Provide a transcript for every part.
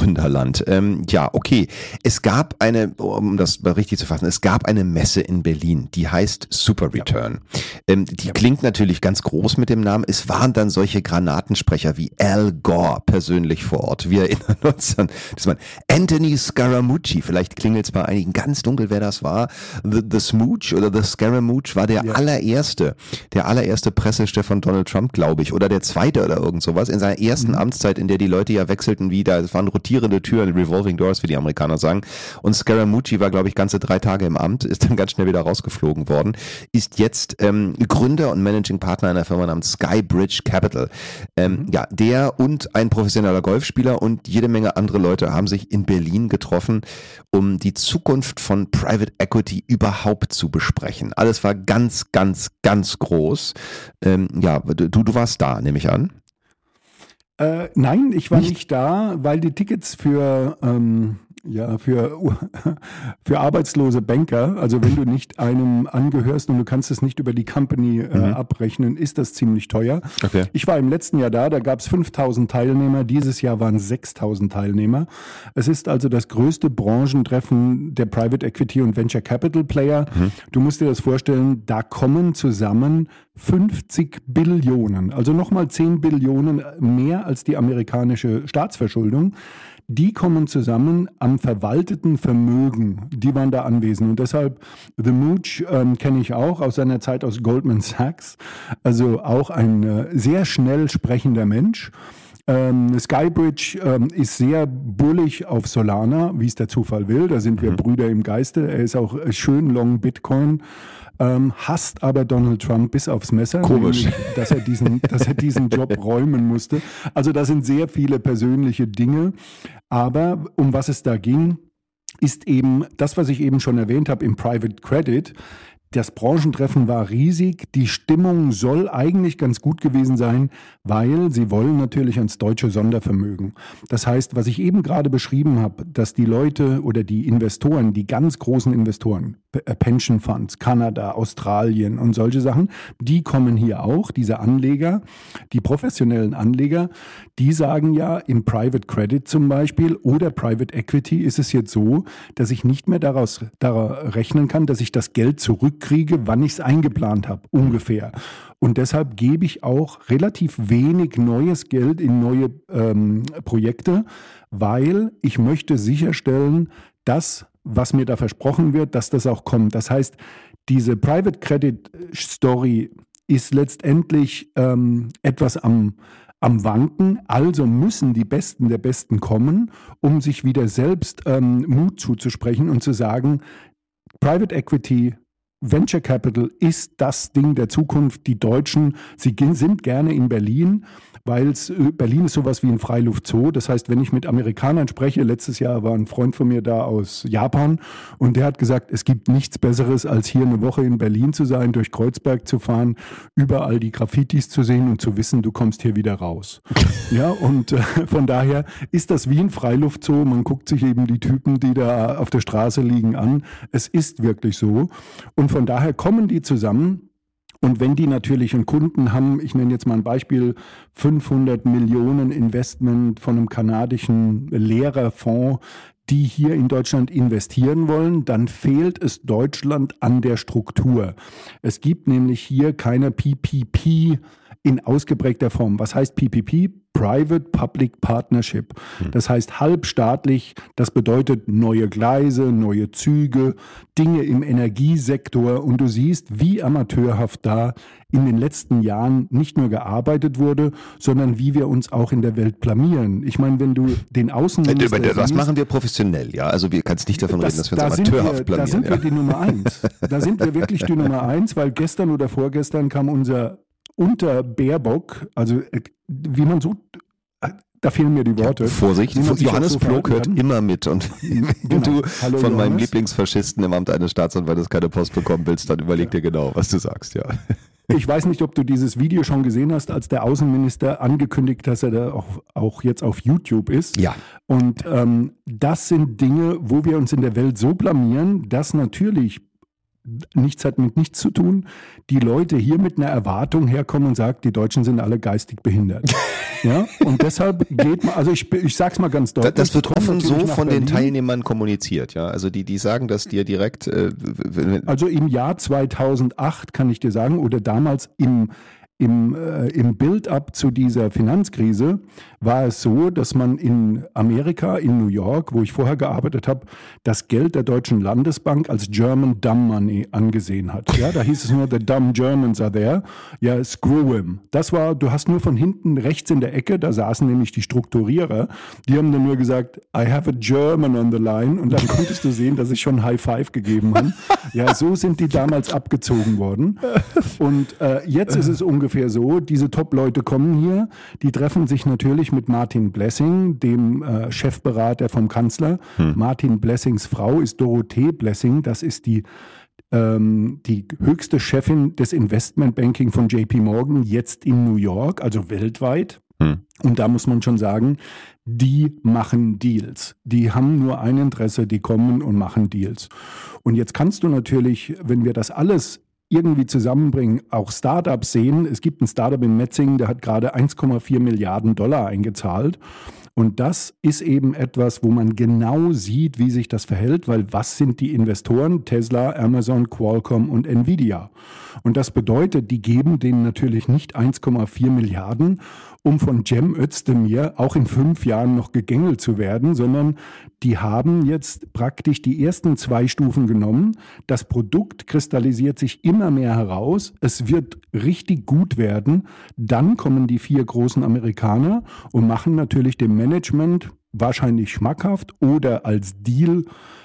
Gründerland. Ja, okay. Es gab um das mal richtig zu fassen, es gab eine Messe in Berlin, die heißt Super Return. Die klingt natürlich ganz groß mit dem Namen. Es waren dann solche Granatensprecher wie Al Gore persönlich vor Ort. Wir erinnern uns an Anthony Scaramucci. Vielleicht klingelt es bei einigen ganz dunkel, wer das war. The Smooch oder The Scaramouche war der allererste Pressechef von Donald Trump, glaube ich, oder der zweite oder irgend sowas in seiner ersten Amtszeit, in der die Leute ja wechselten wieder. Es waren rotierende Türen, Revolving Doors, wie die Amerikaner sagen. Und Scaramucci war, glaube ich, ganze 3 Tage im Amt, ist dann ganz schnell wieder rausgeflogen worden, ist jetzt Gründer und Managing Partner einer Firma namens Skybridge Capital. Ja, der und ein professioneller Golfspieler und jede Menge andere Leute haben sich in Berlin getroffen, um die Zukunft von Private Equity überhaupt zu besprechen. Alles war ganz, ganz, ganz groß. Ja, du warst da, nehme ich an. Nein, ich war nicht da, weil die Tickets für arbeitslose Banker, also wenn du nicht einem angehörst und du kannst es nicht über die Company abrechnen, ist das ziemlich teuer. Okay. Ich war im letzten Jahr da gab es 5.000 Teilnehmer, dieses Jahr waren 6.000 Teilnehmer. Es ist also das größte Branchentreffen der Private Equity und Venture Capital Player. Du musst dir das vorstellen, da kommen zusammen 50 Billionen, also nochmal 10 Billionen mehr als die amerikanische Staatsverschuldung. Die kommen zusammen am verwalteten Vermögen. Die waren da anwesend. Und deshalb, The Mooch kenne ich auch aus seiner Zeit aus Goldman Sachs. Also auch ein sehr schnell sprechender Mensch. Skybridge ist sehr bullig auf Solana, wie es der Zufall will. Da sind wir Brüder im Geiste. Er ist auch schön long Bitcoin. Hasst aber Donald Trump bis aufs Messer. Komisch. Nämlich, dass er diesen Job räumen musste. Also da sind sehr viele persönliche Dinge. Aber um was es da ging, ist eben das, was ich eben schon erwähnt habe im Private Credit. Das Branchentreffen war riesig. Die Stimmung soll eigentlich ganz gut gewesen sein, weil sie wollen natürlich ans deutsche Sondervermögen. Das heißt, was ich eben gerade beschrieben habe, dass die Leute oder die Investoren, die ganz großen Investoren, Pension Funds, Kanada, Australien und solche Sachen, die kommen hier auch, diese Anleger, die professionellen Anleger, die sagen ja, im Private Credit zum Beispiel oder Private Equity ist es jetzt so, dass ich nicht mehr daraus rechnen kann, dass ich das Geld zurückkriege, wann ich es eingeplant habe, ungefähr. Und deshalb gebe ich auch relativ wenig neues Geld in neue Projekte, weil ich möchte sicherstellen, dass, was mir da versprochen wird, dass das auch kommt. Das heißt, diese Private Credit Story ist letztendlich etwas am Wanken, also müssen die Besten der Besten kommen, um sich wieder selbst Mut zuzusprechen und zu sagen, Private Equity, Venture Capital ist das Ding der Zukunft. Die Deutschen, sie sind gerne in Berlin, weil Berlin ist sowas wie ein Freiluftzoo. Das heißt, wenn ich mit Amerikanern spreche, letztes Jahr war ein Freund von mir da aus Japan und der hat gesagt, es gibt nichts Besseres, als hier eine Woche in Berlin zu sein, durch Kreuzberg zu fahren, überall die Graffitis zu sehen und zu wissen, du kommst hier wieder raus. Ja, und von daher ist das wie ein Freiluftzoo. Man guckt sich eben die Typen, die da auf der Straße liegen, an. Es ist wirklich so. Und von daher kommen die zusammen. Und wenn die natürlich einen Kunden haben, ich nenne jetzt mal ein Beispiel, 500 Millionen Investment von einem kanadischen Lehrerfonds, die hier in Deutschland investieren wollen, dann fehlt es Deutschland an der Struktur. Es gibt nämlich hier keine PPP in ausgeprägter Form. Was heißt PPP? Private-Public Partnership. Das heißt halbstaatlich, das bedeutet neue Gleise, neue Züge, Dinge im Energiesektor und du siehst, wie amateurhaft da in den letzten Jahren nicht nur gearbeitet wurde, sondern wie wir uns auch in der Welt blamieren. Ich meine, wenn du den Außenminister das machen wir professionell, ja. Also wir kannst nicht davon reden, dass wir uns amateurhaft blamieren. Da sind wir die Nummer 1. Da sind wir wirklich die Nummer 1, weil gestern oder vorgestern kam unser unter Baerbock, also wie man so, da fehlen mir die Worte. Ja, Vorsicht, Johannes Plog hört immer mit und wenn du Hallo, von meinem Johannes. Lieblingsfaschisten im Amt eines Staatsanwaltes keine Post bekommen willst, dann überleg dir genau, was du sagst, ja. Ich weiß nicht, ob du dieses Video schon gesehen hast, als der Außenminister angekündigt, dass er da auch jetzt auf YouTube ist. Ja. Und das sind Dinge, wo wir uns in der Welt so blamieren, dass natürlich nichts hat mit nichts zu tun, die Leute hier mit einer Erwartung herkommen und sagen, die Deutschen sind alle geistig behindert. Ja, und deshalb geht man, also ich sag's mal ganz deutlich. Das wird offen so von den Teilnehmern kommuniziert, ja. Also die sagen das dir direkt. Also im Jahr 2008 kann ich dir sagen, oder damals im Build-up zu dieser Finanzkrise war es so, dass man in Amerika, in New York, wo ich vorher gearbeitet habe, das Geld der Deutschen Landesbank als German Dumb Money angesehen hat. Ja, da hieß es nur, the dumb Germans are there. Ja, screw him. Das war, du hast nur von hinten rechts in der Ecke, da saßen nämlich die Strukturierer, die haben dann nur gesagt, I have a German on the line, und dann konntest du sehen, dass sie schon High Five gegeben haben. Ja, so sind die damals abgezogen worden. Und jetzt ist es ungefähr so, diese Top-Leute kommen hier, die treffen sich natürlich mit Martin Blessing, dem Chefberater vom Kanzler. Martin Blessings Frau ist Dorothee Blessing, das ist die höchste Chefin des Investmentbanking von JP Morgan, jetzt in New York, also weltweit. Und da muss man schon sagen, die machen Deals. Die haben nur ein Interesse, die kommen und machen Deals. Und jetzt kannst du natürlich, wenn wir das alles irgendwie zusammenbringen, auch Startups sehen. Es gibt ein Startup in Metzingen, der hat gerade 1,4 Milliarden Dollar eingezahlt. Und das ist eben etwas, wo man genau sieht, wie sich das verhält, weil was sind die Investoren? Tesla, Amazon, Qualcomm und Nvidia. Und das bedeutet, die geben denen natürlich nicht 1,4 Milliarden, um von Cem Özdemir auch in 5 Jahren noch gegängelt zu werden, sondern die haben jetzt praktisch die ersten 2 Stufen genommen. Das Produkt kristallisiert sich immer mehr heraus. Es wird richtig gut werden. Dann kommen die 4 großen Amerikaner und machen natürlich dem Management wahrscheinlich schmackhaft oder als Deal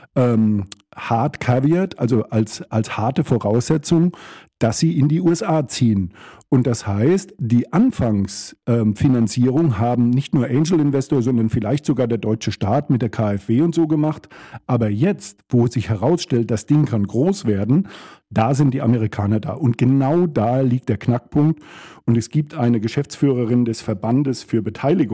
hart caveat, also als harte Voraussetzung, dass sie in die USA ziehen. Und das heißt, die Anfangsfinanzierung haben nicht nur Angel Investor, sondern vielleicht sogar der deutsche Staat mit der KfW und so gemacht. Aber jetzt, wo sich herausstellt, das Ding kann groß werden, da sind die Amerikaner da. Und genau da liegt der Knackpunkt. Und es gibt eine Geschäftsführerin des Verbandes für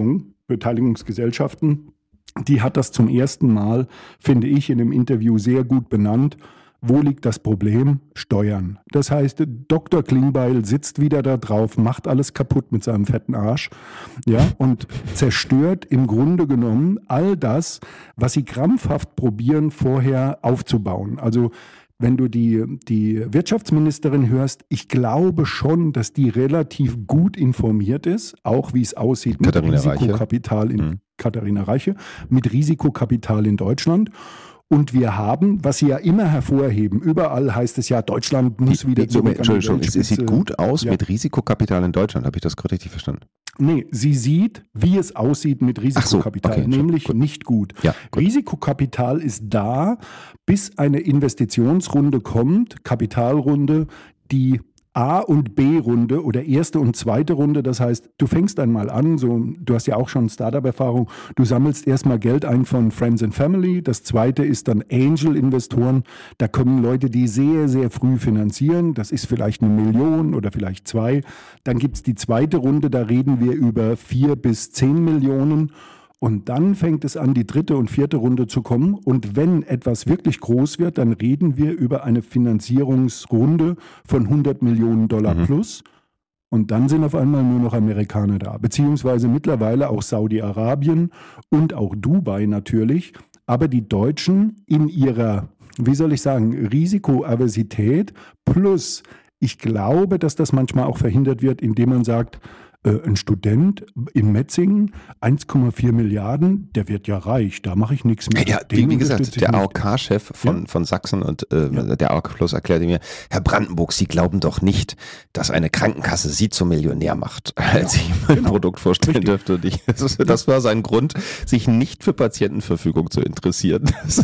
Beteiligungsgesellschaften, die hat das zum ersten Mal, finde ich, in einem Interview sehr gut benannt. Wo liegt das Problem? Steuern. Das heißt, Dr. Klingbeil sitzt wieder da drauf, macht alles kaputt mit seinem fetten Arsch, ja, und zerstört im Grunde genommen all das, was sie krampfhaft probieren, vorher aufzubauen. Also wenn du die Wirtschaftsministerin hörst, ich glaube schon, dass die relativ gut informiert ist, auch wie es aussieht mit Risikokapital in Katharina Reiche, mit Risikokapital in Deutschland. Und wir haben, was Sie ja immer hervorheben, überall heißt es ja, Deutschland muss wieder zurück. Entschuldigung, es sieht gut aus mit Risikokapital in Deutschland. Habe ich das gerade richtig verstanden? Nee, sie sieht, wie es aussieht mit Risikokapital, nämlich nicht gut. Ja, gut. Risikokapital ist da, bis eine Investitionsrunde kommt, Kapitalrunde, die A- und B-Runde oder erste und zweite Runde. Das heißt, du fängst einmal an, du hast ja auch schon Startup-Erfahrung, du sammelst erstmal Geld ein von Friends and Family. Das zweite ist dann Angel-Investoren. Da kommen Leute, die sehr, sehr früh finanzieren. Das ist vielleicht 1 Million oder vielleicht 2. Dann gibt es die zweite Runde, da reden wir über 4 bis 10 Millionen. Und dann fängt es an, die 3. und 4. Runde zu kommen. Und wenn etwas wirklich groß wird, dann reden wir über eine Finanzierungsrunde von 100 Millionen Dollar plus. Und dann sind auf einmal nur noch Amerikaner da. Beziehungsweise mittlerweile auch Saudi-Arabien und auch Dubai natürlich. Aber die Deutschen in ihrer, wie soll ich sagen, Risikoaversität plus, ich glaube, dass das manchmal auch verhindert wird, indem man sagt, ein Student in Metzingen, 1,4 Milliarden, der wird ja reich, da mache ich nichts mehr. Ja, wie gesagt, der AOK-Chef von Sachsen und der AOK Plus erklärte mir, Herr Brandenburg, Sie glauben doch nicht, dass eine Krankenkasse Sie zum Millionär macht, als ich mein Produkt vorstellen dürfte. Und das war sein Grund, sich nicht für Patientenverfügung zu interessieren.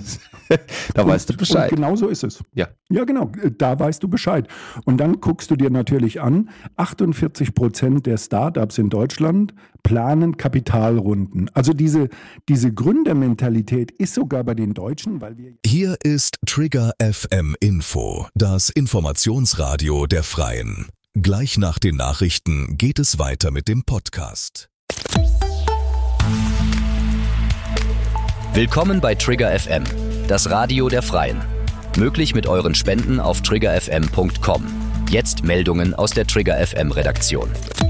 Da weißt du Bescheid. Und genau so ist es. Ja, genau, da weißt du Bescheid. Und dann guckst du dir natürlich an, 48% der Startups in Deutschland planen Kapitalrunden. Also diese Gründermentalität ist sogar bei den Deutschen, weil wir... Hier ist Trigger FM Info, das Informationsradio der Freien. Gleich nach den Nachrichten geht es weiter mit dem Podcast. Willkommen bei Trigger FM, das Radio der Freien. Möglich mit euren Spenden auf triggerfm.com. Jetzt Meldungen aus der Trigger FM Redaktion.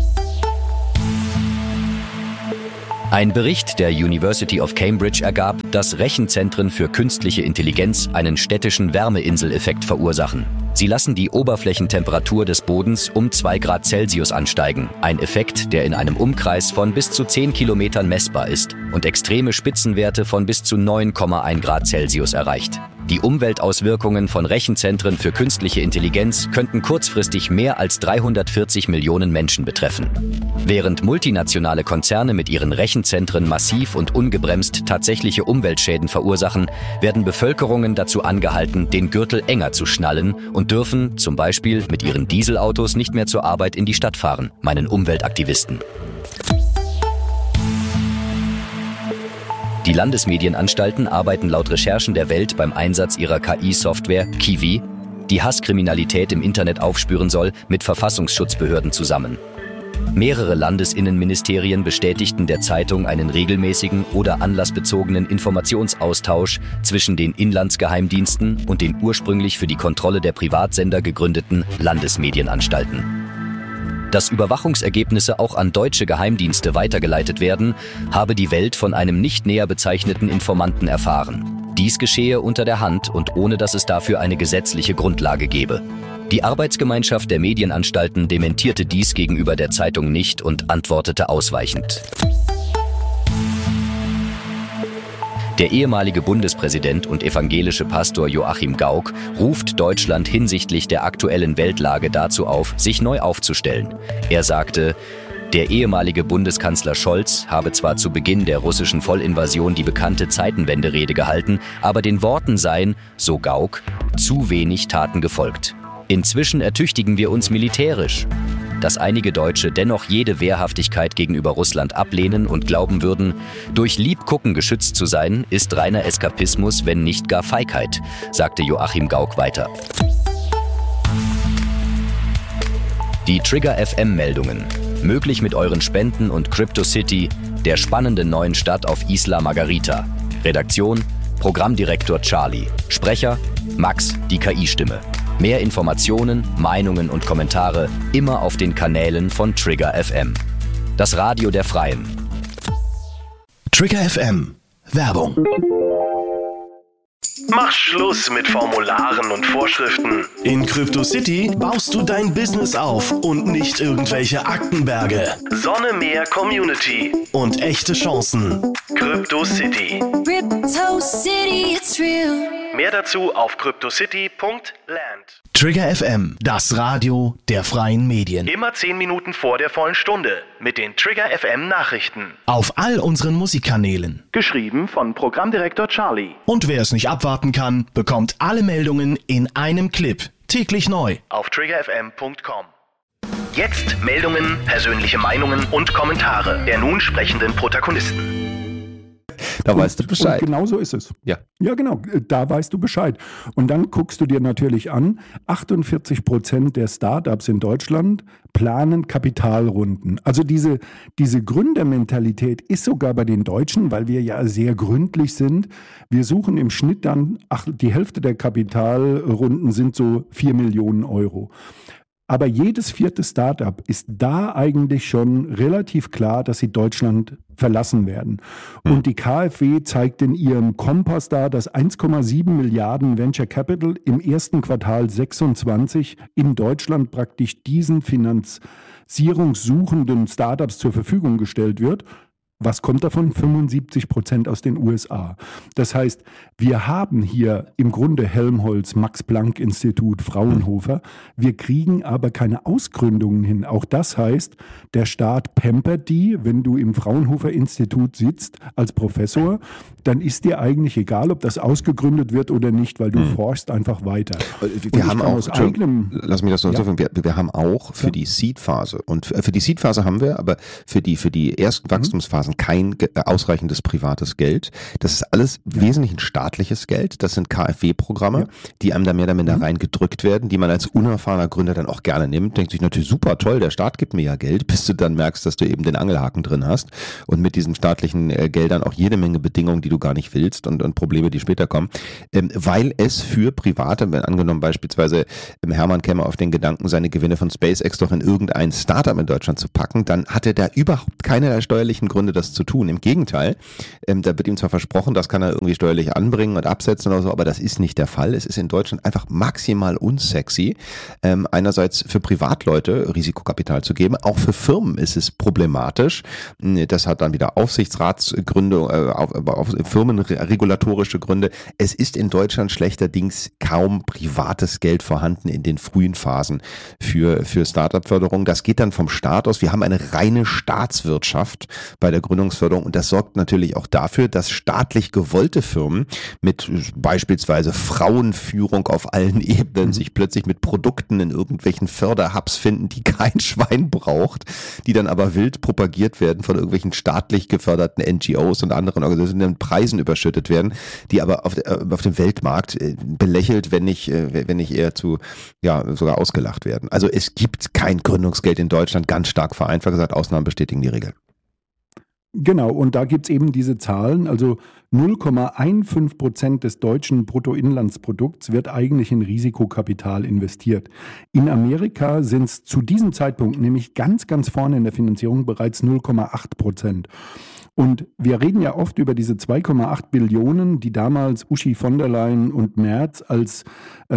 Ein Bericht der University of Cambridge ergab, dass Rechenzentren für künstliche Intelligenz einen städtischen Wärmeinseleffekt verursachen. Sie lassen die Oberflächentemperatur des Bodens um 2 Grad Celsius ansteigen. Ein Effekt, der in einem Umkreis von bis zu 10 Kilometern messbar ist und extreme Spitzenwerte von bis zu 9,1 Grad Celsius erreicht. Die Umweltauswirkungen von Rechenzentren für künstliche Intelligenz könnten kurzfristig mehr als 340 Millionen Menschen betreffen. Während multinationale Konzerne mit ihren Rechenzentren massiv und ungebremst tatsächliche Umweltschäden verursachen, werden Bevölkerungen dazu angehalten, den Gürtel enger zu schnallen und dürfen zum Beispiel mit ihren Dieselautos nicht mehr zur Arbeit in die Stadt fahren, meinen Umweltaktivisten. Die Landesmedienanstalten arbeiten laut Recherchen der Welt beim Einsatz ihrer KI-Software Kiwi, die Hasskriminalität im Internet aufspüren soll, mit Verfassungsschutzbehörden zusammen. Mehrere Landesinnenministerien bestätigten der Zeitung einen regelmäßigen oder anlassbezogenen Informationsaustausch zwischen den Inlandsgeheimdiensten und den ursprünglich für die Kontrolle der Privatsender gegründeten Landesmedienanstalten. Dass Überwachungsergebnisse auch an deutsche Geheimdienste weitergeleitet werden, habe die Welt von einem nicht näher bezeichneten Informanten erfahren. Dies geschehe unter der Hand und ohne dass es dafür eine gesetzliche Grundlage gebe. Die Arbeitsgemeinschaft der Medienanstalten dementierte dies gegenüber der Zeitung nicht und antwortete ausweichend. Der ehemalige Bundespräsident und evangelische Pastor Joachim Gauck ruft Deutschland hinsichtlich der aktuellen Weltlage dazu auf, sich neu aufzustellen. Er sagte, der ehemalige Bundeskanzler Scholz habe zwar zu Beginn der russischen Vollinvasion die bekannte Zeitenwende-Rede gehalten, aber den Worten seien, so Gauck, zu wenig Taten gefolgt. Inzwischen ertüchtigen wir uns militärisch. Dass einige Deutsche dennoch jede Wehrhaftigkeit gegenüber Russland ablehnen und glauben würden, durch Liebgucken geschützt zu sein, ist reiner Eskapismus, wenn nicht gar Feigheit, sagte Joachim Gauck weiter. Die Trigger FM-Meldungen. Möglich mit euren Spenden und CryptoCity, der spannenden neuen Stadt auf Isla Margarita. Redaktion, Programmdirektor Charlie. Sprecher, Max, die KI-Stimme. Mehr Informationen, Meinungen und Kommentare immer auf den Kanälen von Trigger FM. Das Radio der Freien. Trigger FM. Werbung. Mach Schluss mit Formularen und Vorschriften. In CryptoCity baust du dein Business auf und nicht irgendwelche Aktenberge. Sonne, Meer, Community. Und echte Chancen. CryptoCity. CryptoCity, it's real. Mehr dazu auf cryptocity.land. Trigger FM, das Radio der freien Medien. Immer 10 Minuten vor der vollen Stunde mit den Trigger FM Nachrichten. Auf all unseren Musikkanälen. Geschrieben von Programmdirektor Charlie. Und wer es nicht abwarten kann, bekommt alle Meldungen in einem Clip. Täglich neu. Auf triggerfm.com. Jetzt Meldungen, persönliche Meinungen und Kommentare der nun sprechenden Protagonisten. Da weißt du Bescheid. Und genau so ist es. Ja. Ja, genau. Da weißt du Bescheid. Und dann guckst du dir natürlich an, 48% der Startups in Deutschland planen Kapitalrunden. Also diese Gründermentalität ist sogar bei den Deutschen, weil wir ja sehr gründlich sind. Wir suchen im Schnitt dann, die Hälfte der Kapitalrunden sind so 4 Millionen Euro. Aber jedes 4. Startup ist da eigentlich schon relativ klar, dass sie Deutschland verlassen werden. Und die KfW zeigt in ihrem Kompass da, dass 1,7 Milliarden Venture Capital im ersten Quartal 26 in Deutschland praktisch diesen finanzierungssuchenden Startups zur Verfügung gestellt wird. Was kommt davon? 75% aus den USA. Das heißt, wir haben hier im Grunde Helmholtz, Max-Planck-Institut, Fraunhofer. Wir kriegen aber keine Ausgründungen hin. Auch das heißt, der Staat pampert die. Wenn du im Fraunhofer-Institut sitzt als Professor, dann ist dir eigentlich egal, ob das ausgegründet wird oder nicht, weil du forschst einfach weiter. Wir haben auch, lass mich das noch so sagen, wir haben auch für die Seed-Phase, und für die Seed-Phase haben wir, aber für die ersten Wachstumsphasen kein ausreichendes privates Geld. Das ist alles wesentlich ein staatliches Geld. Das sind KfW-Programme, die einem da mehr oder minder reingedrückt werden, die man als unerfahrener Gründer dann auch gerne nimmt. Denkt sich natürlich, super, toll, der Staat gibt mir ja Geld, bis du dann merkst, dass du eben den Angelhaken drin hast und mit diesen staatlichen Geldern auch jede Menge Bedingungen, die du gar nicht willst und Probleme, die später kommen, weil es für Private, wenn angenommen beispielsweise Hermann käme auf den Gedanken, seine Gewinne von SpaceX doch in irgendein Startup in Deutschland zu packen, dann hat er da überhaupt keine steuerlichen Gründe, das zu tun. Im Gegenteil, da wird ihm zwar versprochen, das kann er irgendwie steuerlich anbringen und absetzen oder so, aber das ist nicht der Fall. Es ist in Deutschland einfach maximal unsexy, einerseits für Privatleute Risikokapital zu geben, auch für Firmen ist es problematisch. Das hat dann wieder Aufsichtsratsgründe, firmenregulatorische Gründe. Es ist in Deutschland schlechterdings kaum privates Geld vorhanden in den frühen Phasen für Startup-Förderung. Das geht dann vom Staat aus. Wir haben eine reine Staatswirtschaft bei der Gründungsförderung und das sorgt natürlich auch dafür, dass staatlich gewollte Firmen mit beispielsweise Frauenführung auf allen Ebenen sich plötzlich mit Produkten in irgendwelchen Förderhubs finden, die kein Schwein braucht, die dann aber wild propagiert werden von irgendwelchen staatlich geförderten NGOs und anderen Organisationen, die Preisen überschüttet werden, die aber auf dem Weltmarkt belächelt, wenn nicht eher zu, sogar ausgelacht werden. Also es gibt kein Gründungsgeld in Deutschland, ganz stark vereinfacht gesagt, Ausnahmen bestätigen die Regel. Genau, und da gibt es eben diese Zahlen, also 0,15% des deutschen Bruttoinlandsprodukts wird eigentlich in Risikokapital investiert. In Amerika sind es zu diesem Zeitpunkt nämlich ganz, ganz vorne in der Finanzierung bereits 0,8%. Und wir reden ja oft über diese 2,8 Billionen, die damals Uschi von der Leyen und Merz als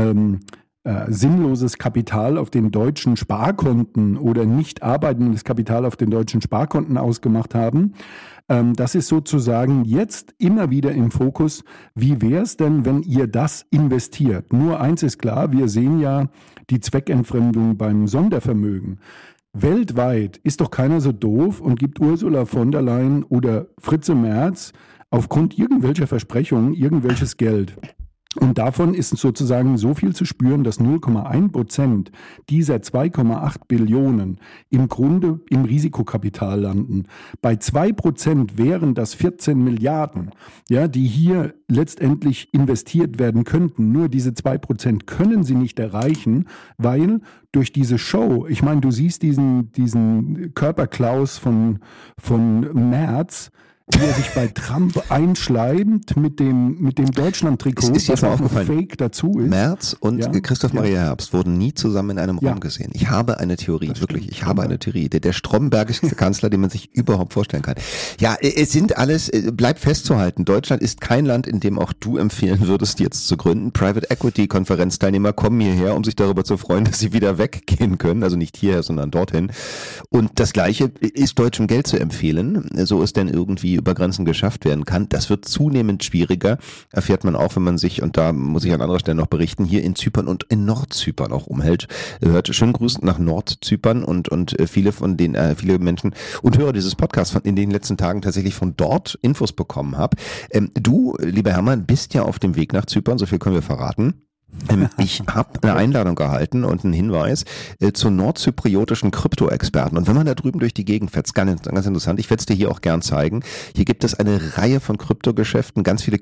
sinnloses Kapital auf den deutschen Sparkonten oder nicht arbeitendes Kapital auf den deutschen Sparkonten ausgemacht haben. Das ist sozusagen jetzt immer wieder im Fokus. Wie wäre es denn, wenn ihr das investiert? Nur eins ist klar, wir sehen ja die Zweckentfremdung beim Sondervermögen. Weltweit ist doch keiner so doof und gibt Ursula von der Leyen oder Fritze Merz aufgrund irgendwelcher Versprechungen irgendwelches Geld. Und davon ist sozusagen so viel zu spüren, dass 0,1% dieser 2,8 Billionen im Grunde im Risikokapital landen. Bei 2% wären das 14 Milliarden, die hier letztendlich investiert werden könnten. Nur diese 2% können sie nicht erreichen, weil durch diese Show, ich meine, du siehst diesen Körperklaus von Merz, wie er sich bei Trump einschleimt mit dem Deutschland-Trikot, was auch ein Fake dazu ist. Merz und Christoph Maria Herbst wurden nie zusammen in einem Raum gesehen. Ich habe eine Theorie, ich habe eine Theorie. Der strombergigste Kanzler, den man sich überhaupt vorstellen kann. Ja, es sind alles, bleibt festzuhalten, Deutschland ist kein Land, in dem auch du empfehlen würdest, jetzt zu gründen. Private Equity Konferenzteilnehmer kommen hierher, um sich darüber zu freuen, dass sie wieder weggehen können. Also nicht hierher, sondern dorthin. Und das Gleiche ist deutschem Geld zu empfehlen, so es denn irgendwie über Grenzen geschafft werden kann. Das wird zunehmend schwieriger, erfährt man auch, wenn man sich, und da muss ich an anderer Stelle noch berichten, hier in Zypern und in Nordzypern auch umhält. Hört schönen Gruß nach Nordzypern und viele Menschen und Hörer dieses Podcasts in den letzten Tagen tatsächlich von dort Infos bekommen habe. Du, lieber Hermann, bist ja auf dem Weg nach Zypern, so viel können wir verraten. Ich habe eine Einladung erhalten und einen Hinweis zu nordzypriotischen Krypto-Experten. Und wenn man da drüben durch die Gegend fährt, ganz interessant, ich werde es dir hier auch gern zeigen. Hier gibt es eine Reihe von Kryptogeschäften, ganz viele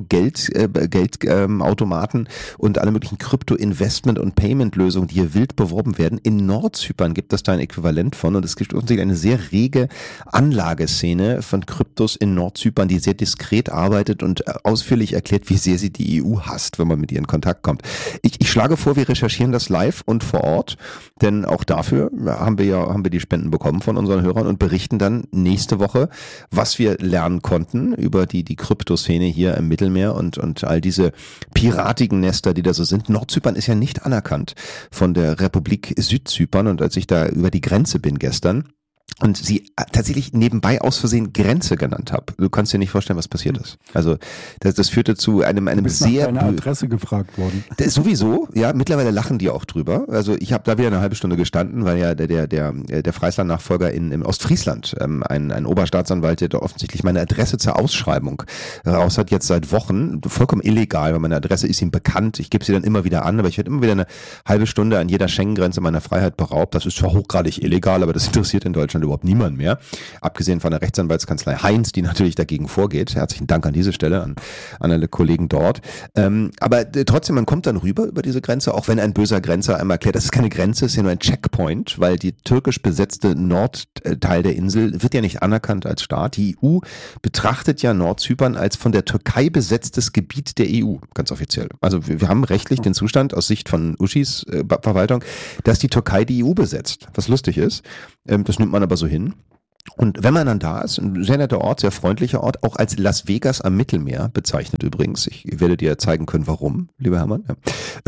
Krypto-Geldautomaten und alle möglichen Krypto-Investment- und Payment-Lösungen, die hier wild beworben werden. In Nordzypern gibt es da ein Äquivalent von und es gibt offensichtlich eine sehr rege Anlageszene von Kryptos in Nordzypern, die sehr diskret arbeitet und ausführlich erklärt, wie sehr sie die EU hasst, wenn man mit ihr in Kontakt kommt. Ich schlage vor, wir recherchieren das live und vor Ort, denn auch dafür haben wir die Spenden bekommen von unseren Hörern und berichten dann nächste Woche, was wir lernen konnten über die Kryptoszene hier im Mittelmeer und all diese piratigen Nester, die da so sind. Nordzypern ist ja nicht anerkannt von der Republik Südzypern und als ich da über die Grenze bin gestern, und sie tatsächlich nebenbei aus Versehen Grenze genannt habe. Du kannst dir nicht vorstellen, was passiert ist. Also das führte zu einem sehr... nach deiner Adresse gefragt worden. Sowieso, ja, mittlerweile lachen die auch drüber. Also ich habe da wieder eine halbe Stunde gestanden, weil ja der Freisland-Nachfolger in Ostfriesland, ein Oberstaatsanwalt, der da offensichtlich meine Adresse zur Ausschreibung raus hat, jetzt seit Wochen, vollkommen illegal, weil meine Adresse ist ihm bekannt. Ich gebe sie dann immer wieder an, aber ich werde immer wieder eine halbe Stunde an jeder Schengen-Grenze meiner Freiheit beraubt. Das ist zwar hochgradig illegal, aber das interessiert in Deutschland Deutschland überhaupt niemand mehr. Abgesehen von der Rechtsanwaltskanzlei Heinz, die natürlich dagegen vorgeht. Herzlichen Dank an diese Stelle an alle Kollegen dort. Aber trotzdem, man kommt dann rüber über diese Grenze, auch wenn ein böser Grenzer einmal erklärt, das ist keine Grenze, es ist ja nur ein Checkpoint, weil die türkisch besetzte Nordteil der Insel wird ja nicht anerkannt als Staat. Die EU betrachtet ja Nordzypern als von der Türkei besetztes Gebiet der EU, ganz offiziell. Also wir haben rechtlich den Zustand aus Sicht von Uschis Verwaltung, dass die Türkei die EU besetzt, was lustig ist. Das nimmt man aber so hin. Und wenn man dann da ist, ein sehr netter Ort, sehr freundlicher Ort, auch als Las Vegas am Mittelmeer bezeichnet übrigens. Ich werde dir zeigen können, warum, lieber Hermann. Ja.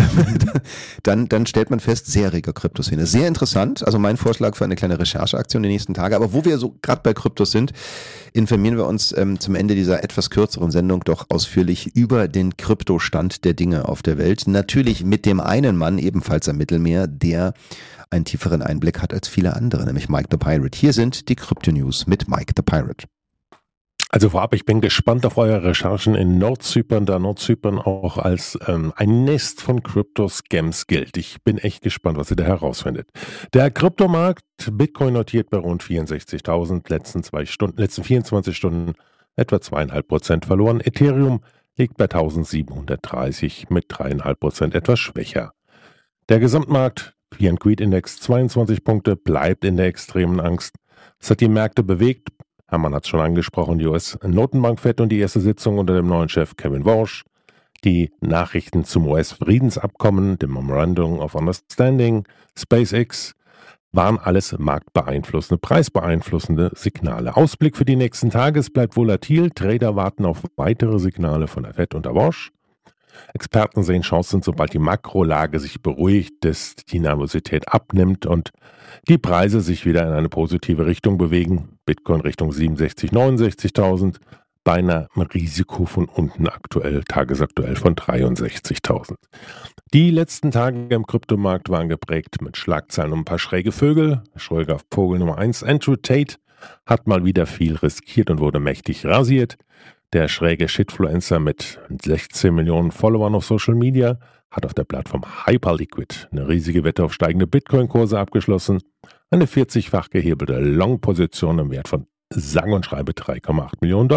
Dann stellt man fest, sehr reger Kryptoszene. Sehr interessant, also mein Vorschlag für eine kleine Rechercheaktion die nächsten Tage. Aber wo wir so gerade bei Kryptos sind, informieren wir uns zum Ende dieser etwas kürzeren Sendung doch ausführlich über den Kryptostand der Dinge auf der Welt. Natürlich mit dem einen Mann, ebenfalls am Mittelmeer, der einen tieferen Einblick hat als viele andere, nämlich Mike the Pirate. Hier sind die Krypto-News mit Mike the Pirate. Also vorab, ich bin gespannt auf eure Recherchen in Nordzypern, da Nordzypern auch als ein Nest von Krypto-Scams gilt. Ich bin echt gespannt, was ihr da herausfindet. Der Kryptomarkt, Bitcoin notiert bei rund 64.000, letzten 24 Stunden etwa 2,5% verloren. Ethereum liegt bei 1.730 mit 3,5% etwas schwächer. Der Gesamtmarkt, Fear & Greed Index 22 Punkte, bleibt in der extremen Angst. Es hat die Märkte bewegt. Hermann hat es schon angesprochen, die US-Notenbank FED und die erste Sitzung unter dem neuen Chef Kevin Warsh. Die Nachrichten zum US-Friedensabkommen, dem Memorandum of Understanding, SpaceX, waren alles marktbeeinflussende, preisbeeinflussende Signale. Ausblick für die nächsten Tage, es bleibt volatil. Trader warten auf weitere Signale von der FED unter Warsh. Experten sehen Chancen, sobald die Makrolage sich beruhigt, dass die Nervosität abnimmt und die Preise sich wieder in eine positive Richtung bewegen. Bitcoin Richtung 67.000, 69.000, bei einem Risiko von unten tagesaktuell von 63.000. Die letzten Tage im Kryptomarkt waren geprägt mit Schlagzeilen um ein paar schräge Vögel. Schräger Vogel Nummer 1, Andrew Tate, hat mal wieder viel riskiert und wurde mächtig rasiert. Der schräge Shitfluencer mit 16 Millionen Followern auf Social Media hat auf der Plattform Hyperliquid eine riesige Wette auf steigende Bitcoin-Kurse abgeschlossen. Eine 40-fach gehebelte Long-Position im Wert von sang- und schreibe $3,8 Millionen.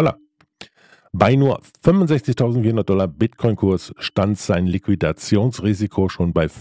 Bei nur $65.400 Bitcoin-Kurs stand sein Liquidationsrisiko schon bei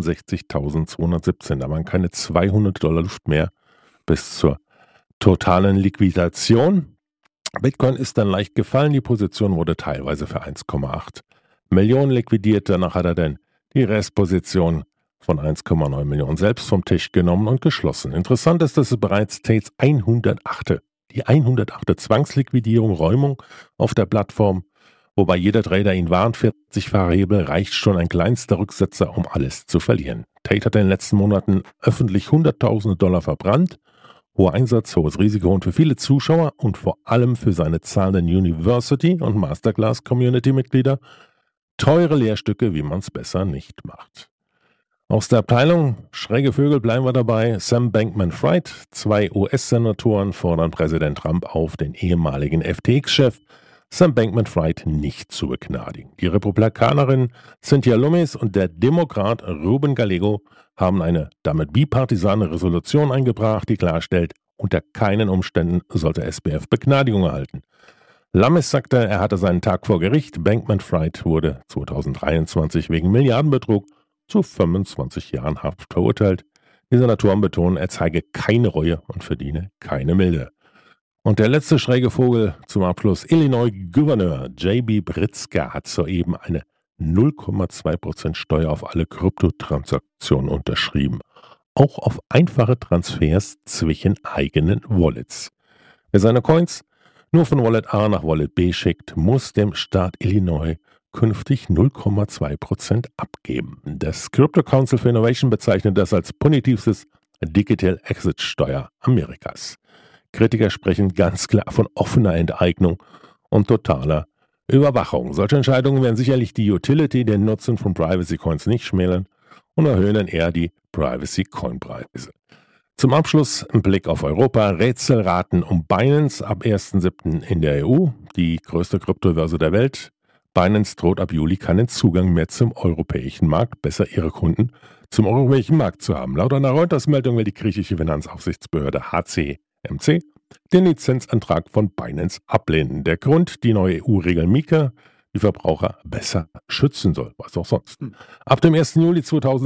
65.217. Da waren keine $200 Luft mehr bis zur totalen Liquidation. Bitcoin ist dann leicht gefallen, die Position wurde teilweise für 1,8 Millionen liquidiert. Danach hat er dann die Restposition von 1,9 Millionen selbst vom Tisch genommen und geschlossen. Interessant ist, dass es bereits Tates 108. Die 108. Zwangsliquidierung, Räumung auf der Plattform, wobei jeder Trader ihn warnt, 40-fache Hebel reicht schon ein kleinster Rücksetzer, um alles zu verlieren. Tate hat in den letzten Monaten öffentlich $100.000 verbrannt. Hoher Einsatz, hohes Risiko und für viele Zuschauer und vor allem für seine zahlenden University- und Masterclass-Community-Mitglieder teure Lehrstücke, wie man es besser nicht macht. Aus der Abteilung schräge Vögel bleiben wir dabei. Sam Bankman-Fried, 2 US-Senatoren fordern Präsident Trump auf, den ehemaligen FTX-Chef Sam Bankman-Fried nicht zu begnadigen. Die Republikanerin Cynthia Lummis und der Demokrat Ruben Gallego haben eine damit bipartisane Resolution eingebracht, die klarstellt, unter keinen Umständen sollte SBF Begnadigung erhalten. Lummis sagte, er hatte seinen Tag vor Gericht. Bankman-Fried wurde 2023 wegen Milliardenbetrug zu 25 Jahren Haft verurteilt. Die Senatoren betonen, er zeige keine Reue und verdiene keine Milde. Und der letzte schräge Vogel zum Abschluss. Illinois-Gouverneur J.B. Pritzker hat soeben eine 0,2% Steuer auf alle Kryptotransaktionen unterschrieben. Auch auf einfache Transfers zwischen eigenen Wallets. Wer seine Coins nur von Wallet A nach Wallet B schickt, muss dem Staat Illinois künftig 0,2% abgeben. Das Crypto Council for Innovation bezeichnet das als punitivstes Digital Exit Steuer Amerikas. Kritiker sprechen ganz klar von offener Enteignung und totaler Überwachung. Solche Entscheidungen werden sicherlich die Utility, den Nutzen von Privacy Coins nicht schmälern und erhöhen dann eher die Privacy Coin Preise. Zum Abschluss ein Blick auf Europa. Rätselraten um Binance ab 1.7. in der EU, die größte Kryptobörse der Welt. Binance droht ab Juli keinen Zugang mehr zum europäischen Markt, besser ihre Kunden zum europäischen Markt zu haben. Laut einer Reuters-Meldung will die griechische Finanzaufsichtsbehörde HCMC den Lizenzantrag von Binance ablehnen. Der Grund, die neue EU-Regel MiCA, die Verbraucher besser schützen soll, was auch sonst. Ab dem 1. Juli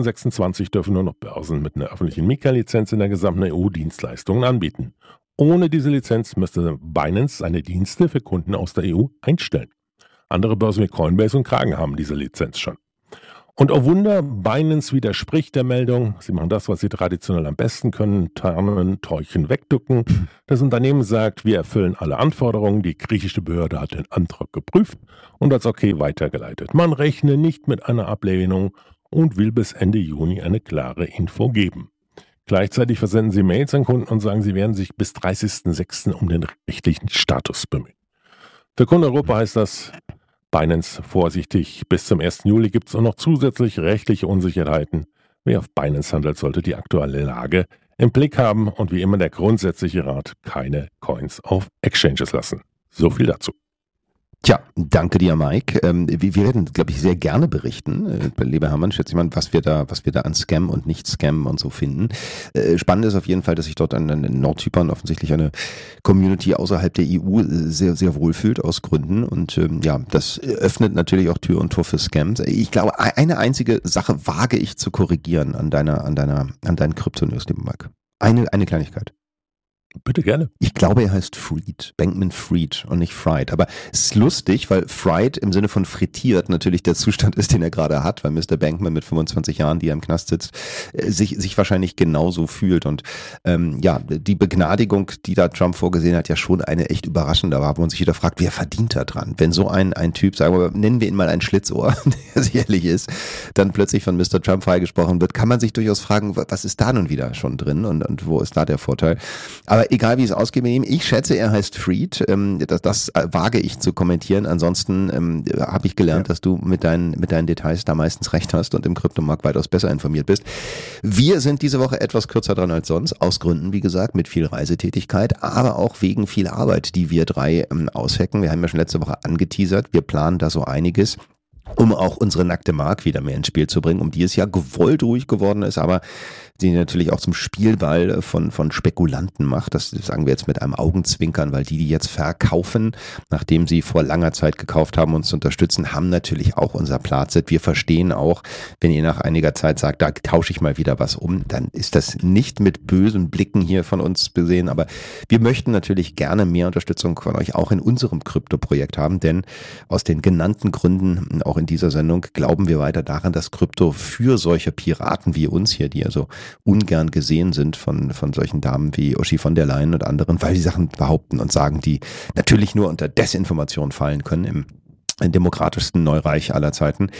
2026 dürfen nur noch Börsen mit einer öffentlichen MiCA-Lizenz in der gesamten EU Dienstleistungen anbieten. Ohne diese Lizenz müsste Binance seine Dienste für Kunden aus der EU einstellen. Andere Börsen wie Coinbase und Kraken haben diese Lizenz schon. Und oh Wunder, Binance widerspricht der Meldung. Sie machen das, was sie traditionell am besten können, tarnen, täuschen, wegducken. Das Unternehmen sagt, wir erfüllen alle Anforderungen. Die griechische Behörde hat den Antrag geprüft und als okay weitergeleitet. Man rechne nicht mit einer Ablehnung und will bis Ende Juni eine klare Info geben. Gleichzeitig versenden sie Mails an Kunden und sagen, sie werden sich bis 30.06. um den rechtlichen Status bemühen. Für Kunden Europa heißt das, Binance vorsichtig, bis zum 1. Juli gibt es auch noch zusätzlich rechtliche Unsicherheiten. Wer auf Binance handelt, sollte die aktuelle Lage im Blick haben und wie immer der grundsätzliche Rat, keine Coins auf Exchanges lassen. So viel dazu. Tja, danke dir, Mike. Wir werden, glaube ich, sehr gerne berichten, lieber Hermann, schätze ich mal, was wir da an Scam und Nicht-Scam und so finden. Spannend ist auf jeden Fall, dass sich dort an Nordzypern offensichtlich eine Community außerhalb der EU sehr, sehr wohlfühlt aus Gründen und ja, das öffnet natürlich auch Tür und Tor für Scams. Ich glaube, eine einzige Sache wage ich zu korrigieren an deinen Krypto-News, lieber Mike. Eine Kleinigkeit. Bitte gerne. Ich glaube, er heißt Fried, Bankman-Fried und nicht Fried. Aber es ist lustig, weil Fried im Sinne von frittiert natürlich der Zustand ist, den er gerade hat, weil Mr. Bankman mit 25 Jahren, die er im Knast sitzt, sich wahrscheinlich genauso fühlt. Und ja, die Begnadigung, die da Trump vorgesehen hat, ja schon eine echt überraschende war, wo man sich wieder fragt, wer verdient da dran? Wenn so ein Typ, sagen wir, nennen wir ihn mal ein Schlitzohr, der sicherlich ist, dann plötzlich von Mr. Trump freigesprochen wird, kann man sich durchaus fragen, was ist da nun wieder schon drin und wo ist da der Vorteil? Aber egal wie es ausgeht mit ihm, ich schätze, er heißt Fried. Das wage ich zu kommentieren. Ansonsten habe ich gelernt, dass du mit deinen Details da meistens recht hast und im Kryptomarkt weitaus besser informiert bist. Wir sind diese Woche etwas kürzer dran als sonst, aus Gründen, wie gesagt, mit viel Reisetätigkeit, aber auch wegen viel Arbeit, die wir drei aushacken. Wir haben ja schon letzte Woche angeteasert. Wir planen da so einiges, um auch unsere nackte Mark wieder mehr ins Spiel zu bringen, um die es ja gewollt ruhig geworden ist, aber die natürlich auch zum Spielball von Spekulanten macht. Das sagen wir jetzt mit einem Augenzwinkern, weil die jetzt verkaufen, nachdem sie vor langer Zeit gekauft haben, uns zu unterstützen, haben natürlich auch unser Platset. Wir verstehen auch, wenn ihr nach einiger Zeit sagt, da tausche ich mal wieder was um, dann ist das nicht mit bösen Blicken hier von uns besehen, aber wir möchten natürlich gerne mehr Unterstützung von euch auch in unserem Krypto-Projekt haben, denn aus den genannten Gründen, auch in dieser Sendung, glauben wir weiter daran, dass Krypto für solche Piraten wie uns hier, die also ungern gesehen sind von solchen Damen wie Uschi von der Leyen und anderen, weil die Sachen behaupten und sagen, die natürlich nur unter Desinformation fallen können im demokratischsten Neureich aller Zeiten,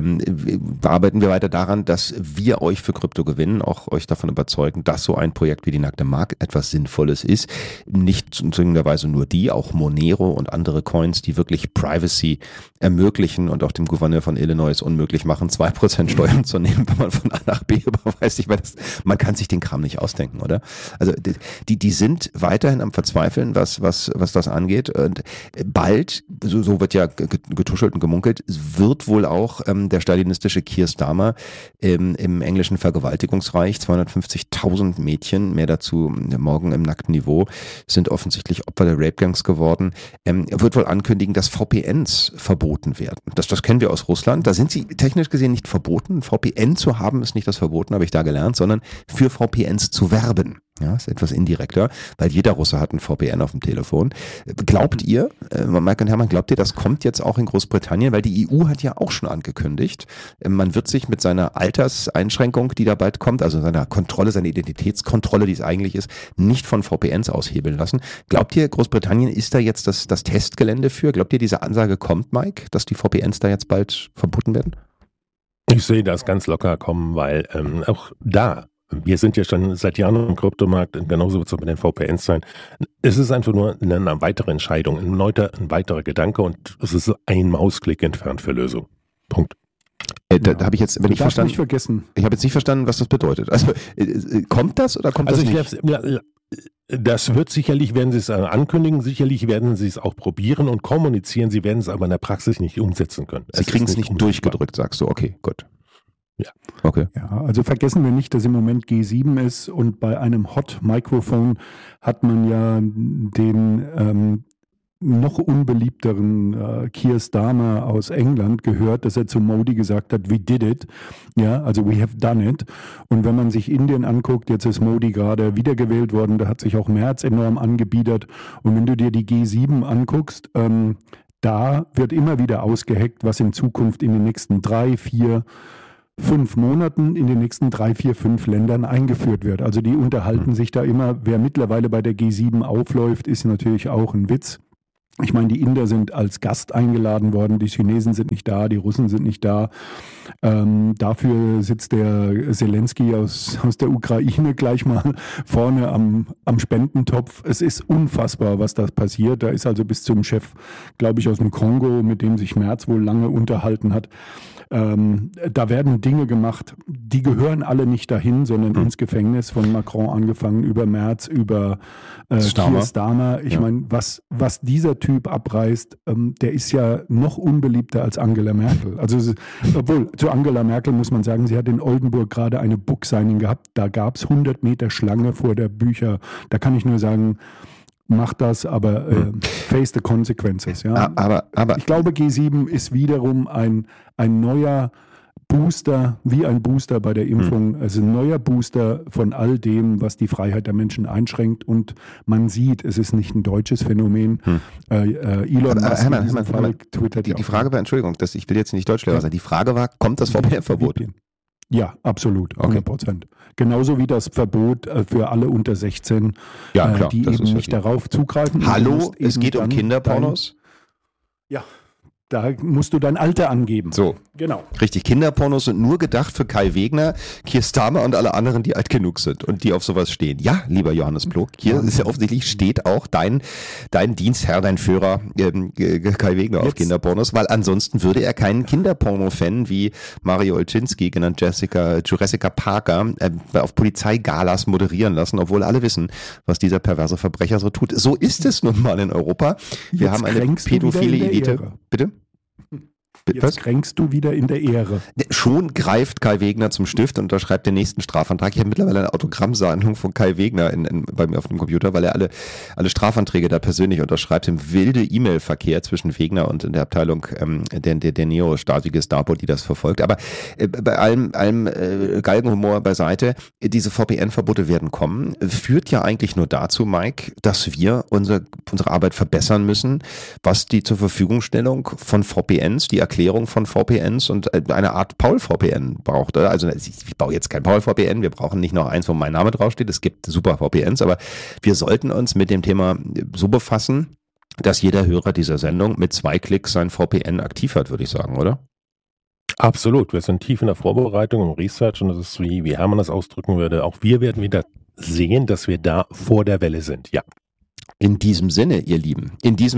arbeiten wir weiter daran, dass wir euch für Krypto gewinnen, auch euch davon überzeugen, dass so ein Projekt wie die nackte Mark etwas Sinnvolles ist. Nicht zwingenderweise nur die, auch Monero und andere Coins, die wirklich Privacy ermöglichen und auch dem Gouverneur von Illinois unmöglich machen, 2% Steuern zu nehmen, wenn man von A nach B überweist. Ich meine, man kann sich den Kram nicht ausdenken, oder? Also die sind weiterhin am Verzweifeln, was das angeht. Und bald, so wird ja getuschelt und gemunkelt, wird wohl auch der stalinistische Keir Starmer im englischen Vergewaltigungsreich, 250.000 Mädchen, mehr dazu morgen im nackten Niveau, sind offensichtlich Opfer der Rape-Gangs geworden, wird wohl ankündigen, dass VPNs verboten werden. Das kennen wir aus Russland, da sind sie technisch gesehen nicht verboten. VPN zu haben ist nicht das Verboten, habe ich da gelernt, sondern für VPNs zu werben. Ja, ist etwas indirekter, weil jeder Russe hat ein VPN auf dem Telefon. Glaubt ihr, Mike und Hermann, glaubt ihr, das kommt jetzt auch in Großbritannien? Weil die EU hat ja auch schon angekündigt, man wird sich mit seiner Alterseinschränkung, die da bald kommt, also seiner Kontrolle, seiner Identitätskontrolle, die es eigentlich ist, nicht von VPNs aushebeln lassen. Glaubt ihr, Großbritannien ist da jetzt das Testgelände für? Glaubt ihr, diese Ansage kommt, Mike, dass die VPNs da jetzt bald verboten werden? Ich sehe das ganz locker kommen, weil auch da, wir sind ja schon seit Jahren im Kryptomarkt, genauso wird es auch mit den VPNs sein. Es ist einfach nur eine weitere Entscheidung, ein weiterer Gedanke und es ist ein Mausklick entfernt für Lösung. Punkt. Da habe ich jetzt, wenn ich verstanden, nicht vergessen. Ich habe jetzt nicht verstanden, was das bedeutet. Also kommt das oder kommt das nicht? Das wird sicherlich, werden sie es ankündigen, sicherlich werden sie es auch probieren und kommunizieren, sie werden es aber in der Praxis nicht umsetzen können. Sie kriegen es nicht durchgedrückt, sagst du, okay, gut. Ja. Okay. Ja, also vergessen wir nicht, dass im Moment G7 ist und bei einem Hot Microphone hat man ja den noch unbeliebteren Keir Starmer aus England gehört, dass er zu Modi gesagt hat, we did it, ja, also we have done it. Und wenn man sich Indien anguckt, jetzt ist Modi gerade wiedergewählt worden, da hat sich auch Merz enorm angebiedert. Und wenn du dir die G7 anguckst, da wird immer wieder ausgeheckt, was in Zukunft in den nächsten 3, 4, 5 Monaten in den nächsten 3, 4, 5 Ländern eingeführt wird. Also die unterhalten sich da immer. Wer mittlerweile bei der G7 aufläuft, ist natürlich auch ein Witz. Ich meine, die Inder sind als Gast eingeladen worden, die Chinesen sind nicht da, die Russen sind nicht da. Dafür sitzt der Zelensky aus der Ukraine gleich mal vorne am Spendentopf. Es ist unfassbar, was da passiert. Da ist also bis zum Chef, glaube ich, aus dem Kongo, mit dem sich Merz wohl lange unterhalten hat. Da werden Dinge gemacht, die gehören alle nicht dahin, sondern ins Gefängnis, von Macron angefangen, über Merz, über Keir Starmer. Ich meine, was dieser Typ abreißt, der ist ja noch unbeliebter als Angela Merkel. Also, obwohl, zu Angela Merkel muss man sagen, sie hat in Oldenburg gerade eine Book-Signing gehabt. Da gab es 100 Meter Schlange vor der Bücher. Da kann ich nur sagen, mach das, aber face the consequences. Ja. Aber ich glaube, G7 ist wiederum ein neuer Booster, wie ein Booster bei der Impfung. Also ein neuer Booster von all dem, was die Freiheit der Menschen einschränkt. Und man sieht, es ist nicht ein deutsches Phänomen. Elon Musk in diesem Fall twittert die Frage war, Entschuldigung, ich will jetzt nicht Deutschlehrer sein, die Frage war, kommt das VPN-Verbot? Ja, absolut, 100%. Genauso wie das Verbot für alle unter 16, klar, die eben nicht darauf zugreifen. Hallo, es geht um Kinderpornos? Ja, da musst du dein Alter angeben. So. Genau. Richtig, Kinderpornos sind nur gedacht für Kai Wegner, Keir Starmer und alle anderen, die alt genug sind und die auf sowas stehen. Ja, lieber Johannes Plog, hier ist ja offensichtlich, steht auch dein Dienstherr, dein Führer Kai Wegner auf Kinderpornos, weil ansonsten würde er keinen Kinderporno-Fan wie Mario Olczynski, genannt Jurassica Parker, auf Polizeigalas moderieren lassen, obwohl alle wissen, was dieser perverse Verbrecher so tut. So ist es nun mal in Europa. Wir haben eine pädophile Elite. Bitte? Jetzt kränkst du wieder in der Ehre. Schon greift Kai Wegner zum Stift und unterschreibt den nächsten Strafantrag. Ich habe mittlerweile eine Autogrammsammlung von Kai Wegner bei mir auf dem Computer, weil er alle Strafanträge da persönlich unterschreibt. Im wilde E-Mail-Verkehr zwischen Wegner und der Abteilung der Neo-Stasi-Gestapo, die das verfolgt. Aber bei allem Galgenhumor beiseite, diese VPN-Verbote werden kommen. Führt ja eigentlich nur dazu, Mike, dass wir unsere Arbeit verbessern müssen, was die zur Verfügungstellung von VPNs, die Erklärung von VPNs und eine Art Paul-VPN braucht. Also ich baue jetzt kein Paul-VPN, wir brauchen nicht noch eins, wo mein Name draufsteht. Es gibt super VPNs, aber wir sollten uns mit dem Thema so befassen, dass jeder Hörer dieser Sendung mit 2 Klicks sein VPN aktiv hat, würde ich sagen, oder? Absolut. Wir sind tief in der Vorbereitung, im Research und das ist, wie Hermann das ausdrücken würde, auch wir werden wieder sehen, dass wir da vor der Welle sind. Ja. In diesem Sinne, ihr Lieben,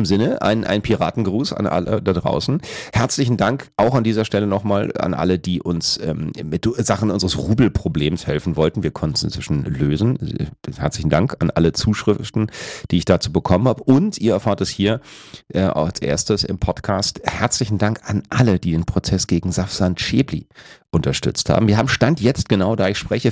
ein Piratengruß an alle da draußen. Herzlichen Dank auch an dieser Stelle nochmal an alle, die uns mit Sachen unseres Rubelproblems helfen wollten. Wir konnten es inzwischen lösen. Herzlichen Dank an alle Zuschriften, die ich dazu bekommen habe. Und ihr erfahrt es hier als erstes im Podcast. Herzlichen Dank an alle, die den Prozess gegen Safsan Schäbli unterstützt haben. Wir haben Stand jetzt, genau da ich spreche,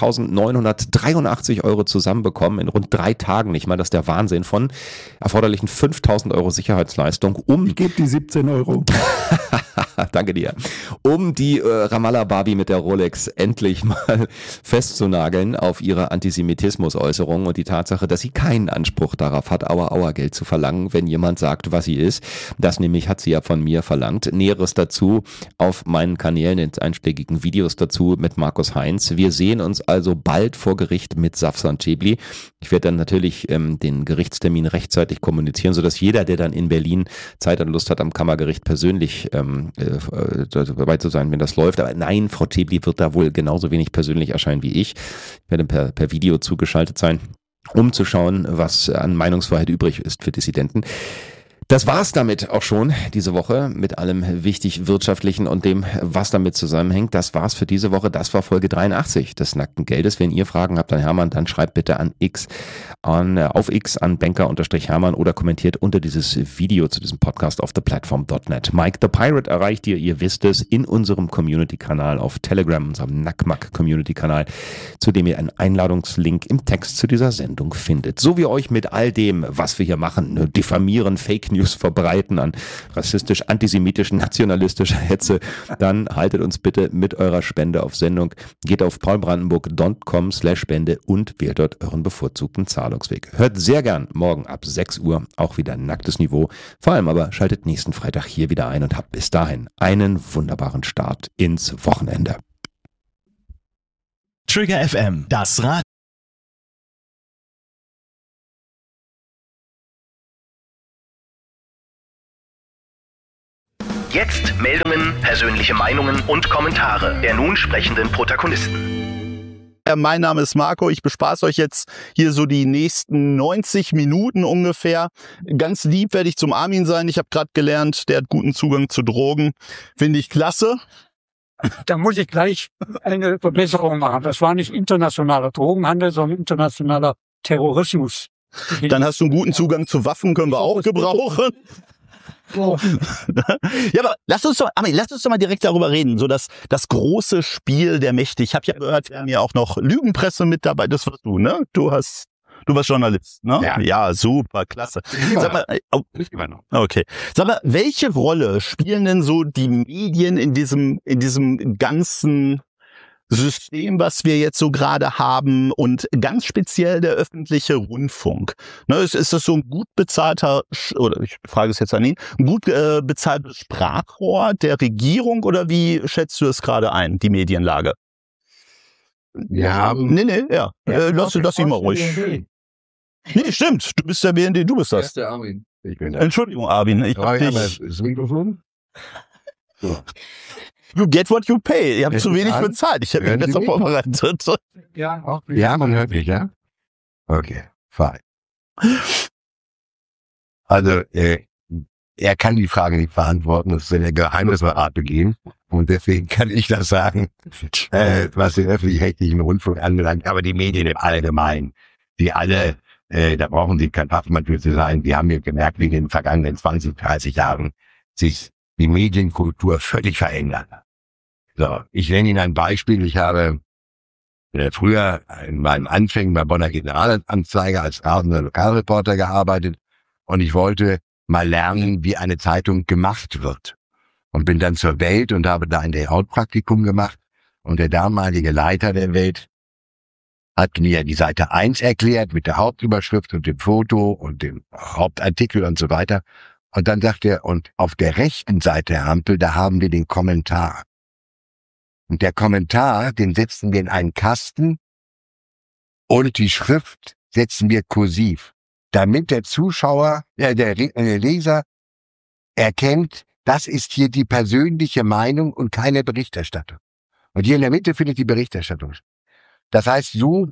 4.983 € zusammenbekommen in rund 3 Tagen. Nicht mal, das ist der Wahnsinn von erforderlichen 5.000 € Sicherheitsleistung. Ich gebe die 17 €. Danke dir. Um die Ramallah-Barbie mit der Rolex endlich mal festzunageln auf ihre Antisemitismus-Äußerung und die Tatsache, dass sie keinen Anspruch darauf hat, Auer-Auer-Geld zu verlangen, wenn jemand sagt, was sie ist. Das nämlich hat sie ja von mir verlangt. Näheres dazu auf meinen Kanälen, in einschlägigen Videos dazu mit Markus Heinz. Wir sehen uns also bald vor Gericht mit Safsan Schäbli. Ich werde dann natürlich den Gerichtstermin rechtzeitig kommunizieren, sodass jeder, der dann in Berlin Zeit und Lust hat, am Kammergericht persönlich dabei zu sein, wenn das läuft. Aber nein, Frau Schäbli wird da wohl genauso wenig persönlich erscheinen wie ich. Ich werde per Video zugeschaltet sein, um zu schauen, was an Meinungsfreiheit übrig ist für Dissidenten. Das war's damit auch schon diese Woche mit allem wichtig Wirtschaftlichen und dem, was damit zusammenhängt. Das war's für diese Woche. Das war Folge 83 des Nackten Geldes. Wenn ihr Fragen habt an Hermann, dann schreibt bitte auf X an Banker-Hermann oder kommentiert unter dieses Video zu diesem Podcast auf theplatform.net. Mike the Pirate erreicht ihr wisst es, in unserem Community-Kanal auf Telegram, unserem Nackmack-Community-Kanal, zu dem ihr einen Einladungslink im Text zu dieser Sendung findet. So wie euch mit all dem, was wir hier machen, diffamieren, Fake News verbreiten, an rassistisch, antisemitisch, nationalistischer Hetze, dann haltet uns bitte mit eurer Spende auf Sendung. Geht auf paulbrandenburg.com/Spende und wählt dort euren bevorzugten Zahlungsweg. Hört sehr gern morgen ab 6 Uhr auch wieder Nacktes Niveau. Vor allem aber schaltet nächsten Freitag hier wieder ein und habt bis dahin einen wunderbaren Start ins Wochenende. Trigger FM, das Radio. Jetzt Meldungen, persönliche Meinungen und Kommentare der nun sprechenden Protagonisten. Mein Name ist Marco, ich bespaße euch jetzt hier so die nächsten 90 Minuten ungefähr. Ganz lieb werde ich zum Armin sein, ich habe gerade gelernt, der hat guten Zugang zu Drogen. Finde ich klasse. Da muss ich gleich eine Verbesserung machen. Das war nicht internationaler Drogenhandel, sondern internationaler Terrorismus. Dann hast du einen guten Zugang zu Waffen, können wir auch gebrauchen. Oh. Ja, aber lass uns doch mal direkt darüber reden. So das große Spiel der Mächte. Ich habe ja gehört, wir haben ja auch noch Lügenpresse mit dabei. Das warst du, ne? Du warst Journalist, ne? Ja, super, klasse. Sag mal, okay. Sag mal, welche Rolle spielen denn so die Medien in diesem ganzen System, was wir jetzt so gerade haben, und ganz speziell der öffentliche Rundfunk? Ne, ist das so ein gut bezahlter, oder ich frage es jetzt an ihn, ein gut bezahltes Sprachrohr der Regierung, oder wie schätzt du es gerade ein, die Medienlage? Ja. Lass ihn mal ruhig. Nee, stimmt, du bist der BND, du bist das. Das ist der Armin. Ich bin Entschuldigung, Armin. Das Mikrofon? So. You get what you pay. Ihr habt zu wenig bezahlt. Ich habe mich besser vorbereitet. Ja, man hört mich, ja? Okay, fine. Also, er kann die Frage nicht beantworten. Das ist in der Geheimnisverrat begeben. Und deswegen kann ich das sagen, was den öffentlich-rechtlichen Rundfunk anbelangt. Aber die Medien im Allgemeinen, die alle, da brauchen Sie kein Fachmann für zu sein. Wir haben ja gemerkt, wie in den vergangenen 20, 30 Jahren sich die Medienkultur völlig verändert. So, ich nenne Ihnen ein Beispiel. Ich habe früher in meinen Anfängen bei Bonner Generalanzeiger als rasender Lokalreporter gearbeitet und ich wollte mal lernen, wie eine Zeitung gemacht wird. Und bin dann zur Welt und habe da ein Layout-Praktikum gemacht. Und der damalige Leiter der Welt hat mir die Seite 1 erklärt mit der Hauptüberschrift und dem Foto und dem Hauptartikel und so weiter. Und dann sagt er, und auf der rechten Seite der Ampel, da haben wir den Kommentar. Und der Kommentar, den setzen wir in einen Kasten und die Schrift setzen wir kursiv, damit der Zuschauer, der Leser erkennt, das ist hier die persönliche Meinung und keine Berichterstattung. Und hier in der Mitte findet die Berichterstattung statt. Das heißt, so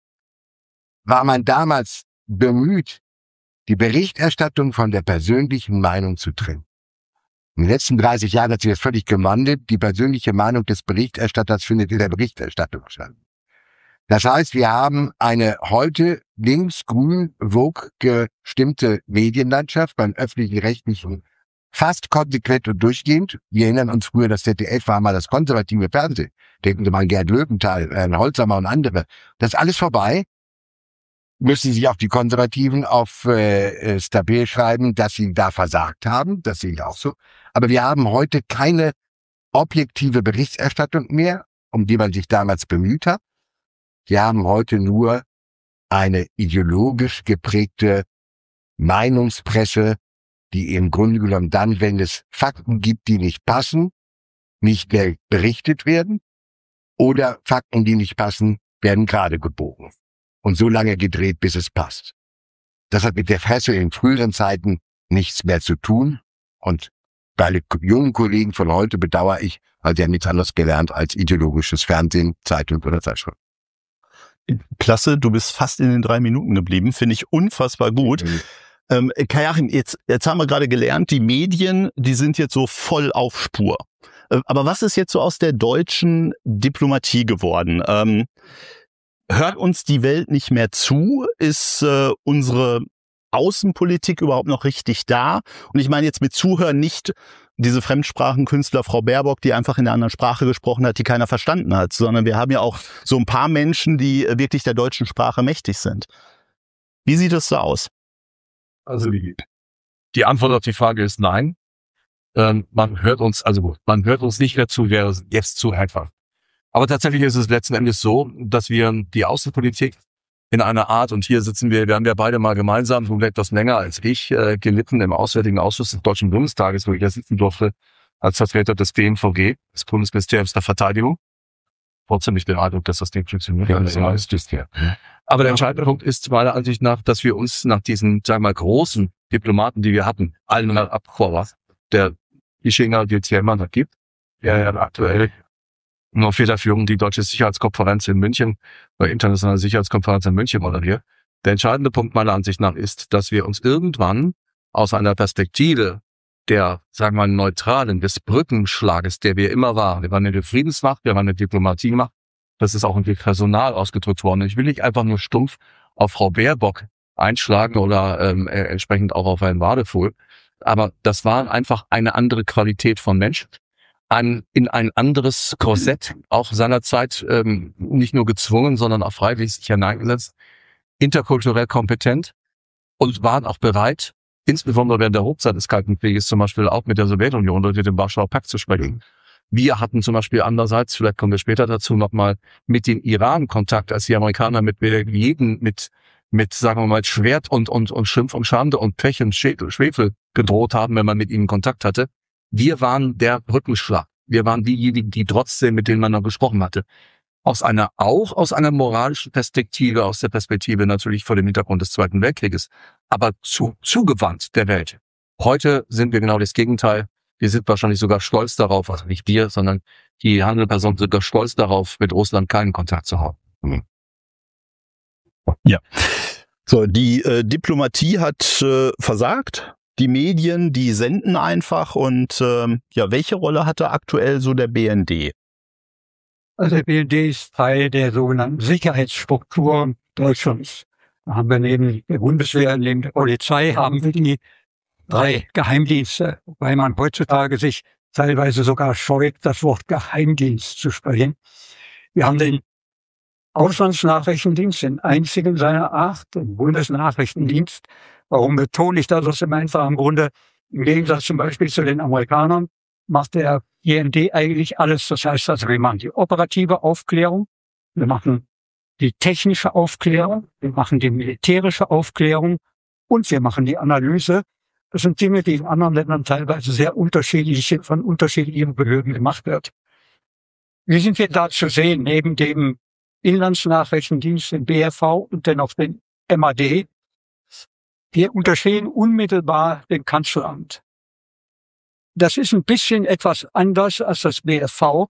war man damals bemüht, die Berichterstattung von der persönlichen Meinung zu trennen. In den letzten 30 Jahren hat sich das völlig gewandelt. Die persönliche Meinung des Berichterstatters findet in der Berichterstattung statt. Das heißt, wir haben eine heute links-grün vogue gestimmte Medienlandschaft beim öffentlich-rechtlichen fast konsequent und durchgehend. Wir erinnern uns früher, das ZDF war mal das konservative Fernsehen. Denken Sie mal an Gerd Löwenthal, Herrn Holzhammer und andere. Das ist alles vorbei. Müssen sich auch die Konservativen auf Stabil schreiben, dass sie da versagt haben. Das sehe ich auch so. Aber wir haben heute keine objektive Berichterstattung mehr, um die man sich damals bemüht hat. Wir haben heute nur eine ideologisch geprägte Meinungspresse, die im Grunde genommen dann, wenn es Fakten gibt, die nicht passen, nicht mehr berichtet werden, oder Fakten, die nicht passen, werden gerade gebogen. Und so lange gedreht, bis es passt. Das hat mit der Presse in früheren Zeiten nichts mehr zu tun. Und bei jungen Kollegen von heute bedauere ich, weil sie haben nichts anderes gelernt als ideologisches Fernsehen, Zeitung oder Zeitschrift. Klasse, du bist fast in den 3 Minuten geblieben, finde ich unfassbar gut. Kai-Joachim, jetzt haben wir gerade gelernt, die Medien, die sind jetzt so voll auf Spur. Aber was ist jetzt so aus der deutschen Diplomatie geworden? Hört uns die Welt nicht mehr zu? Ist unsere Außenpolitik überhaupt noch richtig da? Und ich meine jetzt mit Zuhören nicht diese Fremdsprachenkünstler Frau Baerbock, die einfach in einer anderen Sprache gesprochen hat, die keiner verstanden hat, sondern wir haben ja auch so ein paar Menschen, die wirklich der deutschen Sprache mächtig sind. Wie sieht es so aus? Also die Antwort auf die Frage ist nein. Man hört uns nicht mehr zu, wäre jetzt zu einfach. Aber tatsächlich ist es letzten Endes so, dass wir die Außenpolitik in einer Art, und hier sitzen wir haben ja beide mal gemeinsam, so etwas länger als ich, gelitten im Auswärtigen Ausschuss des Deutschen Bundestages, wo ich ja sitzen durfte, als Vertreter des BMVG, des Bundesministeriums der Verteidigung. Trotzdem nicht den Eindruck, dass das Ding funktioniert. Ja, aber der entscheidende Punkt ist meiner Ansicht nach, dass wir uns nach diesen, sagen wir mal, großen Diplomaten, die wir hatten, allen abgeholt, der Ischinger, die Ziermann gibt, der ja aktuell nur federführend die Deutsche Sicherheitskonferenz in München, oder Internationale Sicherheitskonferenz in München moderiert. Der entscheidende Punkt meiner Ansicht nach ist, dass wir uns irgendwann aus einer Perspektive der, sagen wir mal, neutralen, des Brückenschlages, der wir immer waren. Wir waren eine Friedensmacht, wir waren eine Diplomatiemacht. Das ist auch in Personal ausgedrückt worden. Ich will nicht einfach nur stumpf auf Frau Baerbock einschlagen oder entsprechend auch auf Herrn Wadefuhl. Aber das war einfach eine andere Qualität von Mensch. In ein anderes Korsett, auch seinerzeit nicht nur gezwungen, sondern auch freiwillig sich hineingesetzt, interkulturell kompetent und waren auch bereit, insbesondere während der Hochzeit des Kalten Krieges zum Beispiel auch mit der Sowjetunion oder dem Warschauer Pakt zu sprechen. Wir hatten zum Beispiel andererseits, vielleicht kommen wir später dazu, nochmal mit dem Iran Kontakt, als die Amerikaner mit sagen wir mal, Schwert und Schimpf und Schande und Pech und Schwefel gedroht haben, wenn man mit ihnen Kontakt hatte. Wir waren der Brückenschlag. Wir waren diejenigen, die trotzdem, mit denen man noch gesprochen hatte. Aus einer moralischen Perspektive, aus der Perspektive natürlich vor dem Hintergrund des Zweiten Weltkrieges, aber zugewandt der Welt. Heute sind wir genau das Gegenteil. Wir sind wahrscheinlich sogar stolz darauf, also nicht wir, sondern die handelnden Personen sind sogar stolz darauf, mit Russland keinen Kontakt zu haben. Ja. So, die Diplomatie hat versagt. Die Medien, die senden einfach und welche Rolle hatte aktuell so der BND? Also der BND ist Teil der sogenannten Sicherheitsstruktur Deutschlands. Da haben wir neben der Bundeswehr, neben der Polizei, haben wir die 3 Geheimdienste, wobei man heutzutage sich teilweise sogar scheut, das Wort Geheimdienst zu sprechen. Wir haben den Auslandsnachrichtendienst, den einzigen seiner Art, den Bundesnachrichtendienst. Warum betone ich das? Aus dem einfachen Grunde, im Gegensatz zum Beispiel zu den Amerikanern, macht der BND eigentlich alles. Das heißt also, wir machen die operative Aufklärung, wir machen die technische Aufklärung, wir machen die militärische Aufklärung und wir machen die Analyse. Das sind Dinge, die in anderen Ländern teilweise sehr von unterschiedlichen Behörden gemacht wird. Wie sind wir da zu sehen, neben dem Inlandsnachrichtendienst, den BFV und dennoch den MAD? Wir unterstehen unmittelbar dem Kanzleramt. Das ist ein bisschen etwas anders als das BFV,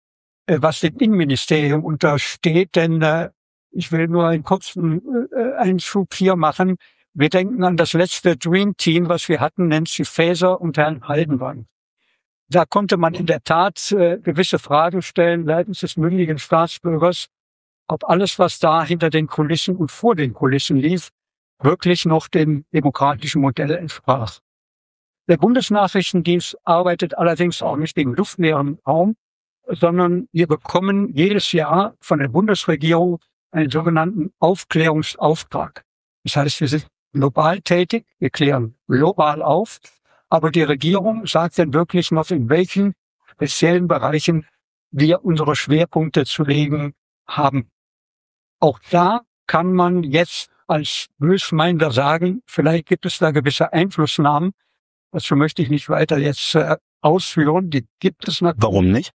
was dem Innenministerium untersteht, denn ich will nur einen kurzen Einschub hier machen. Wir denken an das letzte Dream Team, was wir hatten, Nancy Faeser und Herrn Haldenwang. Da konnte man in der Tat gewisse Fragen stellen, seitens des mündigen Staatsbürgers, ob alles, was da hinter den Kulissen und vor den Kulissen lief, wirklich noch dem demokratischen Modell entsprach. Der Bundesnachrichtendienst arbeitet allerdings auch nicht im luftleeren Raum, sondern wir bekommen jedes Jahr von der Bundesregierung einen sogenannten Aufklärungsauftrag. Das heißt, wir sind global tätig, wir klären global auf, aber die Regierung sagt dann wirklich noch, in welchen speziellen Bereichen wir unsere Schwerpunkte zu legen haben. Auch da kann man jetzt als Bösmeinder sagen, vielleicht gibt es da gewisse Einflussnahmen. Dazu möchte ich nicht weiter jetzt ausführen. Die gibt es natürlich. Warum nicht?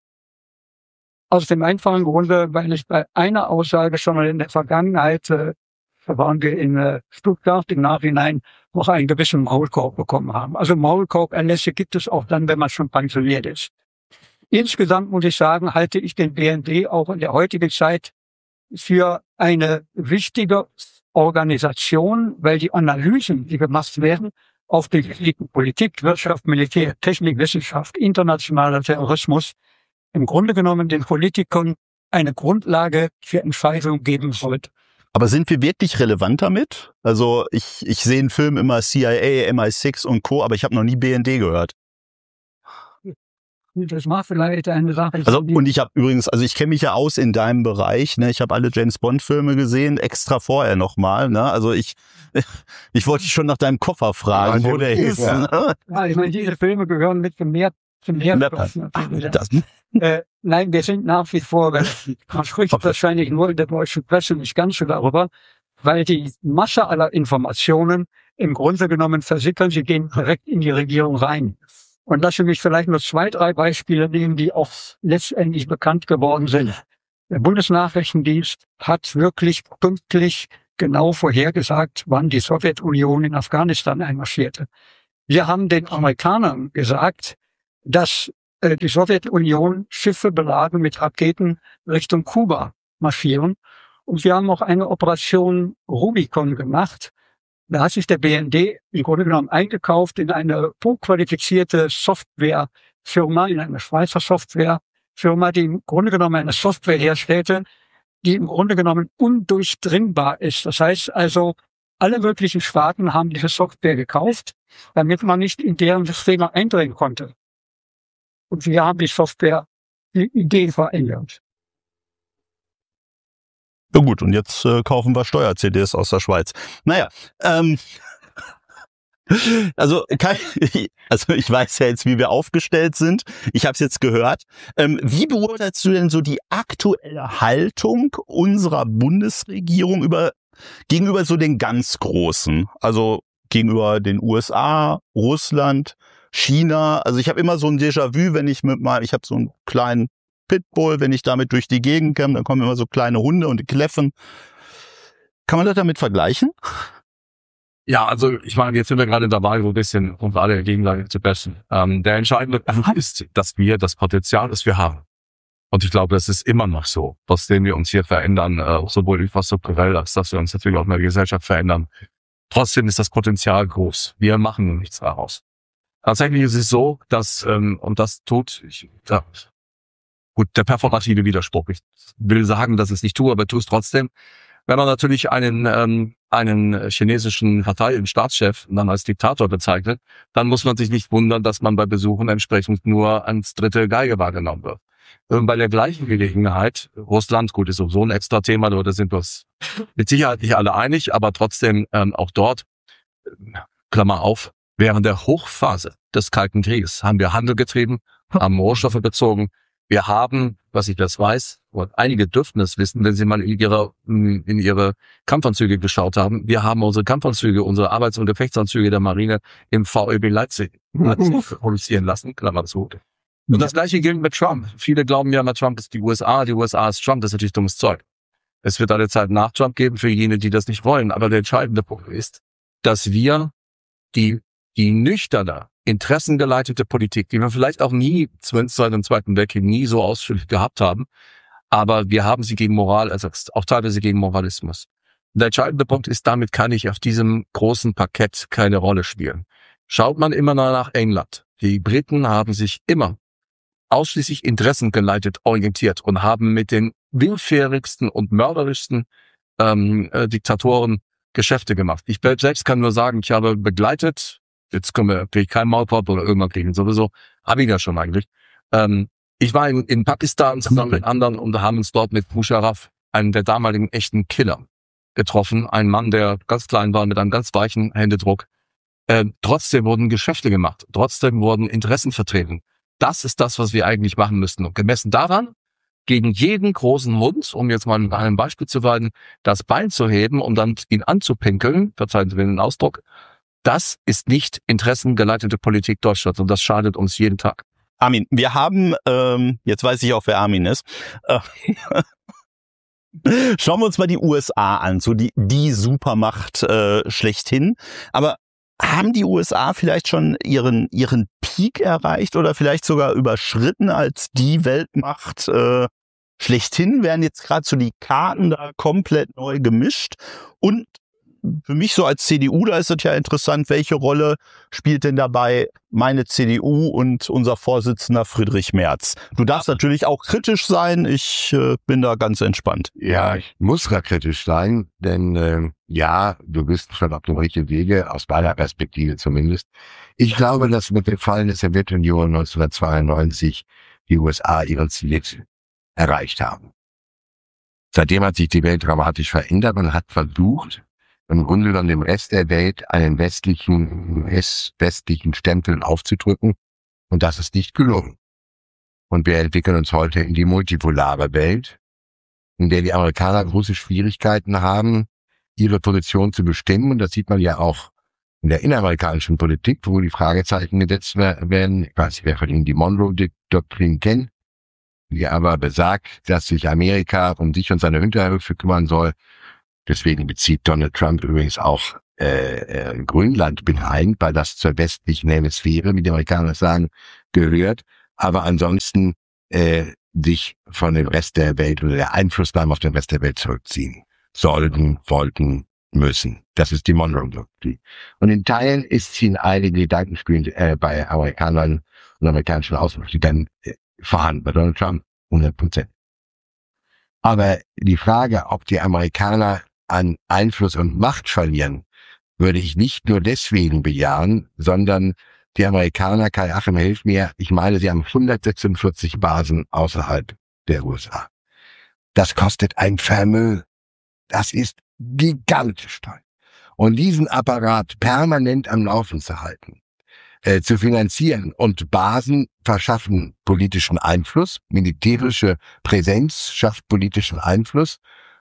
Aus dem einfachen Grunde, weil ich bei einer Aussage schon mal in der Vergangenheit, da waren wir in Stuttgart, im Nachhinein noch einen gewissen Maulkorb bekommen haben. Also Maulkorb-Erlässe gibt es auch dann, wenn man schon pensioniert ist. Insgesamt muss ich sagen, halte ich den BND auch in der heutigen Zeit für eine wichtige Organisation, weil die Analysen, die gemacht werden, auf die Gebieten Politik, Wirtschaft, Militär, Technik, Wissenschaft, internationaler Terrorismus, im Grunde genommen den Politikern eine Grundlage für Entscheidungen geben sollte. Aber sind wir wirklich relevant damit? Also ich sehe in Filmen immer CIA, MI6 und Co., aber ich habe noch nie BND gehört. Das macht vielleicht eine Sache. Also, und ich habe übrigens, also ich kenne mich ja aus in deinem Bereich, ne? Ich habe alle James-Bond-Filme gesehen, extra vorher nochmal, ne? Also ich wollte dich schon nach deinem Koffer fragen, wo der ist. Ja. Ne? Ja, ich meine, diese Filme gehören mit zum Mehrstoff. Nein, wir sind nach wie vor, man spricht wahrscheinlich nur in der deutschen Presse nicht ganz so darüber, weil die Masse aller Informationen im Grunde genommen versickern, sie gehen direkt in die Regierung rein. Und lassen mich vielleicht nur 2, 3 Beispiele nehmen, die auch letztendlich bekannt geworden sind. Der Bundesnachrichtendienst hat wirklich pünktlich genau vorhergesagt, wann die Sowjetunion in Afghanistan einmarschierte. Wir haben den Amerikanern gesagt, dass die Sowjetunion Schiffe beladen mit Raketen Richtung Kuba marschieren. Und wir haben auch eine Operation Rubicon gemacht. Da hat sich der BND im Grunde genommen eingekauft in eine hochqualifizierte Softwarefirma, in eine Schweizer Softwarefirma, die im Grunde genommen eine Software herstellte, die im Grunde genommen undurchdringbar ist. Das heißt also, alle möglichen Staaten haben diese Software gekauft, damit man nicht in deren Systeme eindringen konnte. Und wir haben die Software, die Idee verändert. Ja gut, und jetzt kaufen wir Steuer-CDs aus der Schweiz. Naja, also ich weiß ja jetzt, wie wir aufgestellt sind. Ich habe es jetzt gehört. Wie beurteilst du denn so die aktuelle Haltung unserer Bundesregierung gegenüber so den ganz Großen? Also gegenüber den USA, Russland, China. Also ich habe immer so ein Déjà-vu, wenn ich ich habe so einen kleinen Pitbull, wenn ich damit durch die Gegend komme, dann kommen immer so kleine Hunde und die kläffen. Kann man das damit vergleichen? Ja, also ich meine, jetzt sind wir gerade dabei, so ein bisschen uns alle gegenseitig zu besten. Der entscheidende Punkt ist, dass wir das Potenzial, das wir haben. Und ich glaube, das ist immer noch so, was den wir uns hier verändern, sowohl infrastrukturell, als dass wir uns natürlich auch in der Gesellschaft verändern. Trotzdem ist das Potenzial groß. Wir machen nichts daraus. Tatsächlich ist es so, dass, und das tut, gut, der performative Widerspruch. Ich will sagen, dass ich es nicht tue, aber tue es trotzdem. Wenn man natürlich einen chinesischen Partei- und Staatschef dann als Diktator bezeichnet, dann muss man sich nicht wundern, dass man bei Besuchen entsprechend nur ans dritte Geige wahrgenommen wird. Und bei der gleichen Gelegenheit, Russland, gut, ist sowieso ein extra Thema, da sind wir uns mit Sicherheit nicht alle einig, aber trotzdem auch dort, Klammer auf, während der Hochphase des Kalten Krieges haben wir Handel getrieben, haben Rohstoffe bezogen. Wir haben, was ich das weiß, und einige dürften es wissen, wenn sie mal in ihre Kampfanzüge geschaut haben. Wir haben unsere Kampfanzüge, unsere Arbeits- und Gefechtsanzüge der Marine im VEB Leipzig produzieren lassen, Klammer zu. Und das Gleiche gilt mit Trump. Viele glauben ja, Trump ist die USA ist Trump, das ist natürlich dummes Zeug. Es wird eine Zeit nach Trump geben für jene, die das nicht wollen. Aber der entscheidende Punkt ist, dass wir die nüchterne, interessengeleitete Politik, die wir vielleicht auch nie, zumindest seit dem Zweiten Weltkrieg, nie so ausführlich gehabt haben, aber wir haben sie gegen Moral ersetzt, auch teilweise gegen Moralismus. Der entscheidende Punkt ist, damit kann ich auf diesem großen Parkett keine Rolle spielen. Schaut man immer nach England. Die Briten haben sich immer ausschließlich interessengeleitet orientiert und haben mit den willfährigsten und mörderischsten Diktatoren Geschäfte gemacht. Ich selbst kann nur sagen, ich habe begleitet, jetzt kriege ich keinen Maulkorb oder irgendwann kriegen sowieso, habe ich ja schon eigentlich. Ich war in Pakistan zusammen mit anderen und haben uns dort mit Musharraf, einem der damaligen echten Killer, getroffen. Ein Mann, der ganz klein war, mit einem ganz weichen Händedruck. Trotzdem wurden Geschäfte gemacht. Trotzdem wurden Interessen vertreten. Das ist das, was wir eigentlich machen müssten. Und gemessen daran, gegen jeden großen Hund, um jetzt mal ein Beispiel zu weisen, das Bein zu heben, um dann ihn anzupinkeln, verzeihen Sie mir den Ausdruck, das ist nicht interessengeleitete Politik Deutschlands und das schadet uns jeden Tag. Armin, wir haben, jetzt weiß ich auch, wer Armin ist, schauen wir uns mal die USA an, so die Supermacht schlechthin. Aber haben die USA vielleicht schon ihren Peak erreicht oder vielleicht sogar überschritten als die Weltmacht schlechthin? Werden jetzt gerade so die Karten da komplett neu gemischt? Und für mich so als CDUler ist es ja interessant, welche Rolle spielt denn dabei meine CDU und unser Vorsitzender Friedrich Merz? Du darfst natürlich auch kritisch sein, ich bin da ganz entspannt. Ja, ich muss da kritisch sein, denn ja, du bist schon auf dem richtigen Wege, aus meiner Perspektive zumindest. Ich glaube, dass mit dem Fallen der Sowjetunion 1992 die USA ihren Ziel erreicht haben. Seitdem hat sich die Welt dramatisch verändert. Man hat versucht, im Grunde genommen dem Rest der Welt einen westlichen Stempel aufzudrücken. Und das ist nicht gelungen. Und wir entwickeln uns heute in die multipolare Welt, in der die Amerikaner große Schwierigkeiten haben, ihre Position zu bestimmen. Und das sieht man ja auch in der inneramerikanischen Politik, wo die Fragezeichen gesetzt werden. Ich weiß nicht, wer von Ihnen die Monroe-Doktrin kennt, die aber besagt, dass sich Amerika um sich und seine Hinterhöfe kümmern soll. Deswegen bezieht Donald Trump übrigens auch Grönland mit ein, weil das zur westlichen Hemisphäre, wie die Amerikaner sagen, gehört. Aber ansonsten sich von dem Rest der Welt oder der Einflussnahme auf den Rest der Welt zurückziehen sollten, wollten, müssen. Das ist die Monroe-Doktrin. Und in Teilen ist sie in einigen Gedankenspielen bei Amerikanern und amerikanischen Außenpolitikern vorhanden, bei Donald Trump 100%. Aber die Frage, ob die Amerikaner an Einfluss und Macht verlieren, würde ich nicht nur deswegen bejahen, sondern die Amerikaner, Kai Achim, hilft mir, ich meine, sie haben 146 Basen außerhalb der USA. Das kostet ein Vermögen. Das ist gigantisch teuer. Und diesen Apparat permanent am Laufen zu halten, zu finanzieren und Basen verschaffen politischen Einfluss, militärische Präsenz schafft politischen Einfluss.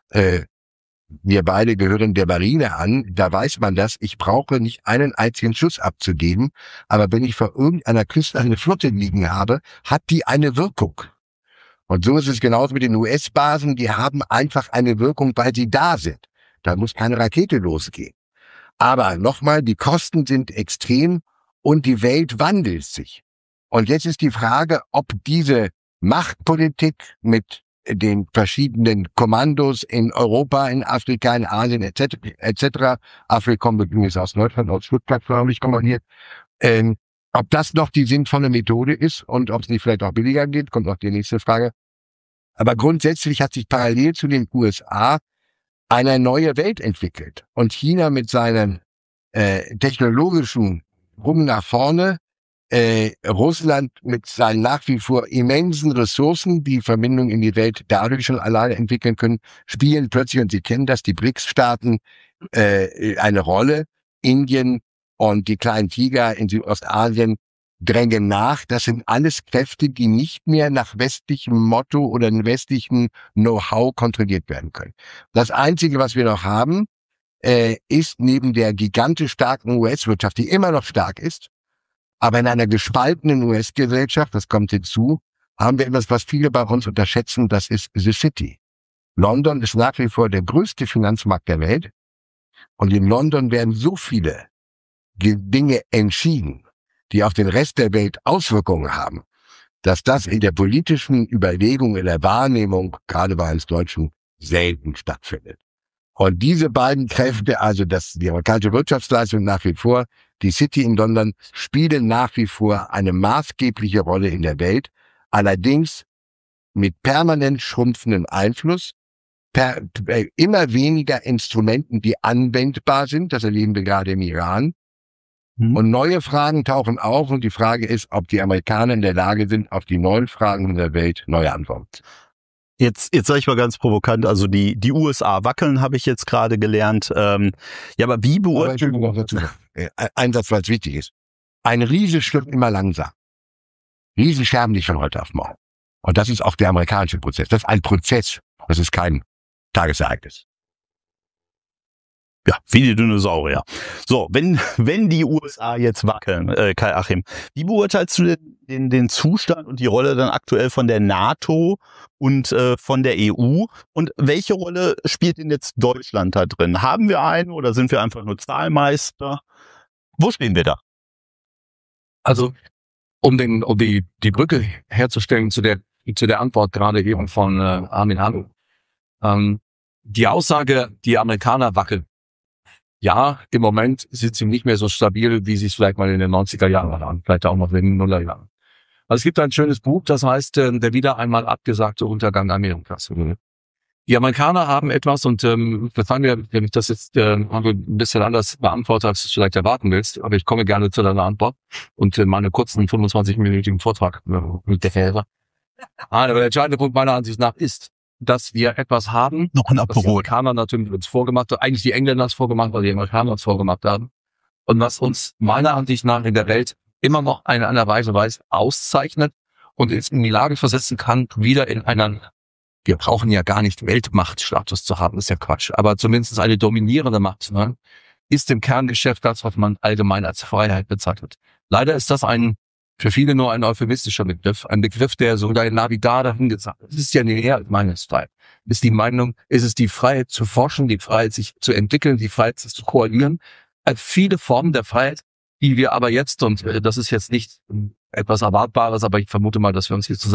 Wir beide gehören der Marine an, da weiß man das, ich brauche nicht einen einzigen Schuss abzugeben, aber wenn ich vor irgendeiner Küste eine Flotte liegen habe, hat die eine Wirkung. Und so ist es genauso mit den US-Basen, die haben einfach eine Wirkung, weil sie da sind. Da muss keine Rakete losgehen. Aber nochmal, die Kosten sind extrem und die Welt wandelt sich. Und jetzt ist die Frage, ob diese Machtpolitik mit den verschiedenen Kommandos in Europa, in Afrika, in Asien etc. Afrikom ist aus Deutschland, aus Stuttgart, glaube ich, kommandiert. Ob das noch die sinnvolle Methode ist und ob es nicht vielleicht auch billiger geht, kommt noch die nächste Frage. Aber grundsätzlich hat sich parallel zu den USA eine neue Welt entwickelt. Und China mit seinen technologischen Sprung nach vorne, Russland mit seinen nach wie vor immensen Ressourcen, die Verbindung in die Welt dadurch schon alleine entwickeln können, spielen plötzlich, und Sie kennen das, die BRICS-Staaten eine Rolle. Indien und die kleinen Tiger in Südostasien drängen nach. Das sind alles Kräfte, die nicht mehr nach westlichem Motto oder westlichem Know-how kontrolliert werden können. Das Einzige, was wir noch haben, ist neben der gigantisch starken US-Wirtschaft, die immer noch stark ist, aber in einer gespaltenen US-Gesellschaft, das kommt hinzu, haben wir etwas, was viele bei uns unterschätzen, das ist The City. London ist nach wie vor der größte Finanzmarkt der Welt und in London werden so viele Dinge entschieden, die auf den Rest der Welt Auswirkungen haben, dass das in der politischen Überlegung, in der Wahrnehmung, gerade bei uns Deutschen, selten stattfindet. Und diese beiden Kräfte, also die amerikanische Wirtschaftsleistung nach wie vor, die City in London, spielen nach wie vor eine maßgebliche Rolle in der Welt, allerdings mit permanent schrumpfendem Einfluss, immer weniger Instrumenten, die anwendbar sind, das erleben wir gerade im Iran. Und neue Fragen tauchen auf und die Frage ist, ob die Amerikaner in der Lage sind, auf die neuen Fragen der Welt neue Antworten. Jetzt sage ich mal ganz provokant, also die USA wackeln, habe ich jetzt gerade gelernt. Ja, aber wie beurteilen... Ein Satz, weil es wichtig ist. Ein Riese stirbt immer langsam. Riesen sterben nicht von heute auf morgen. Und das ist auch der amerikanische Prozess. Das ist ein Prozess. Das ist kein Tagesereignis. Ja, wie die Dinosaurier. So, wenn die USA jetzt wackeln, Kai Achim, wie beurteilst du den Zustand und die Rolle dann aktuell von der NATO und von der EU? Und welche Rolle spielt denn jetzt Deutschland da drin? Haben wir eine oder sind wir einfach nur Zahlmeister? Wo stehen wir da? Also, um die Brücke herzustellen zu der Antwort gerade eben von Armin Hagen. Die Aussage, die Amerikaner wackeln, ja, im Moment sind sie nicht mehr so stabil, wie sie es vielleicht mal in den 90er Jahren waren, vielleicht auch noch in den Nullerjahren. Also es gibt ein schönes Buch, das heißt der wieder einmal abgesagte Untergang Amerikas. Die Amerikaner haben etwas, und verzeihen mir, wenn ich das jetzt ein bisschen anders beantworte, als du es vielleicht erwarten willst, aber ich komme gerne zu deiner Antwort und meine kurzen 25-minütigen Vortrag mit der Fähre. Aber der entscheidende Punkt meiner Ansicht nach ist, dass wir etwas haben, noch ein was die Aperol. Amerikaner natürlich uns vorgemacht haben, eigentlich die Engländer es vorgemacht, weil die Amerikaner es vorgemacht haben, und was uns meiner Ansicht nach in der Welt immer noch in einer Weise auszeichnet und uns in die Lage versetzen kann, wieder in einen, wir brauchen ja gar nicht Weltmachtstatus zu haben, das ist ja Quatsch, aber zumindest eine dominierende Macht zu sein, ist im Kerngeschäft das, was man allgemein als Freiheit bezeichnet. Leider ist das für viele nur ein euphemistischer Begriff, ein Begriff, der sogar in Navidad dahin gesagt wird. Es ist ja nicht eher Meinungsfreiheit. Ist die Meinung, ist es die Freiheit zu forschen, die Freiheit sich zu entwickeln, die Freiheit sich zu koalieren. Viele Formen der Freiheit, die wir aber jetzt, und das ist jetzt nicht etwas Erwartbares, aber ich vermute mal, dass wir uns hier zusammen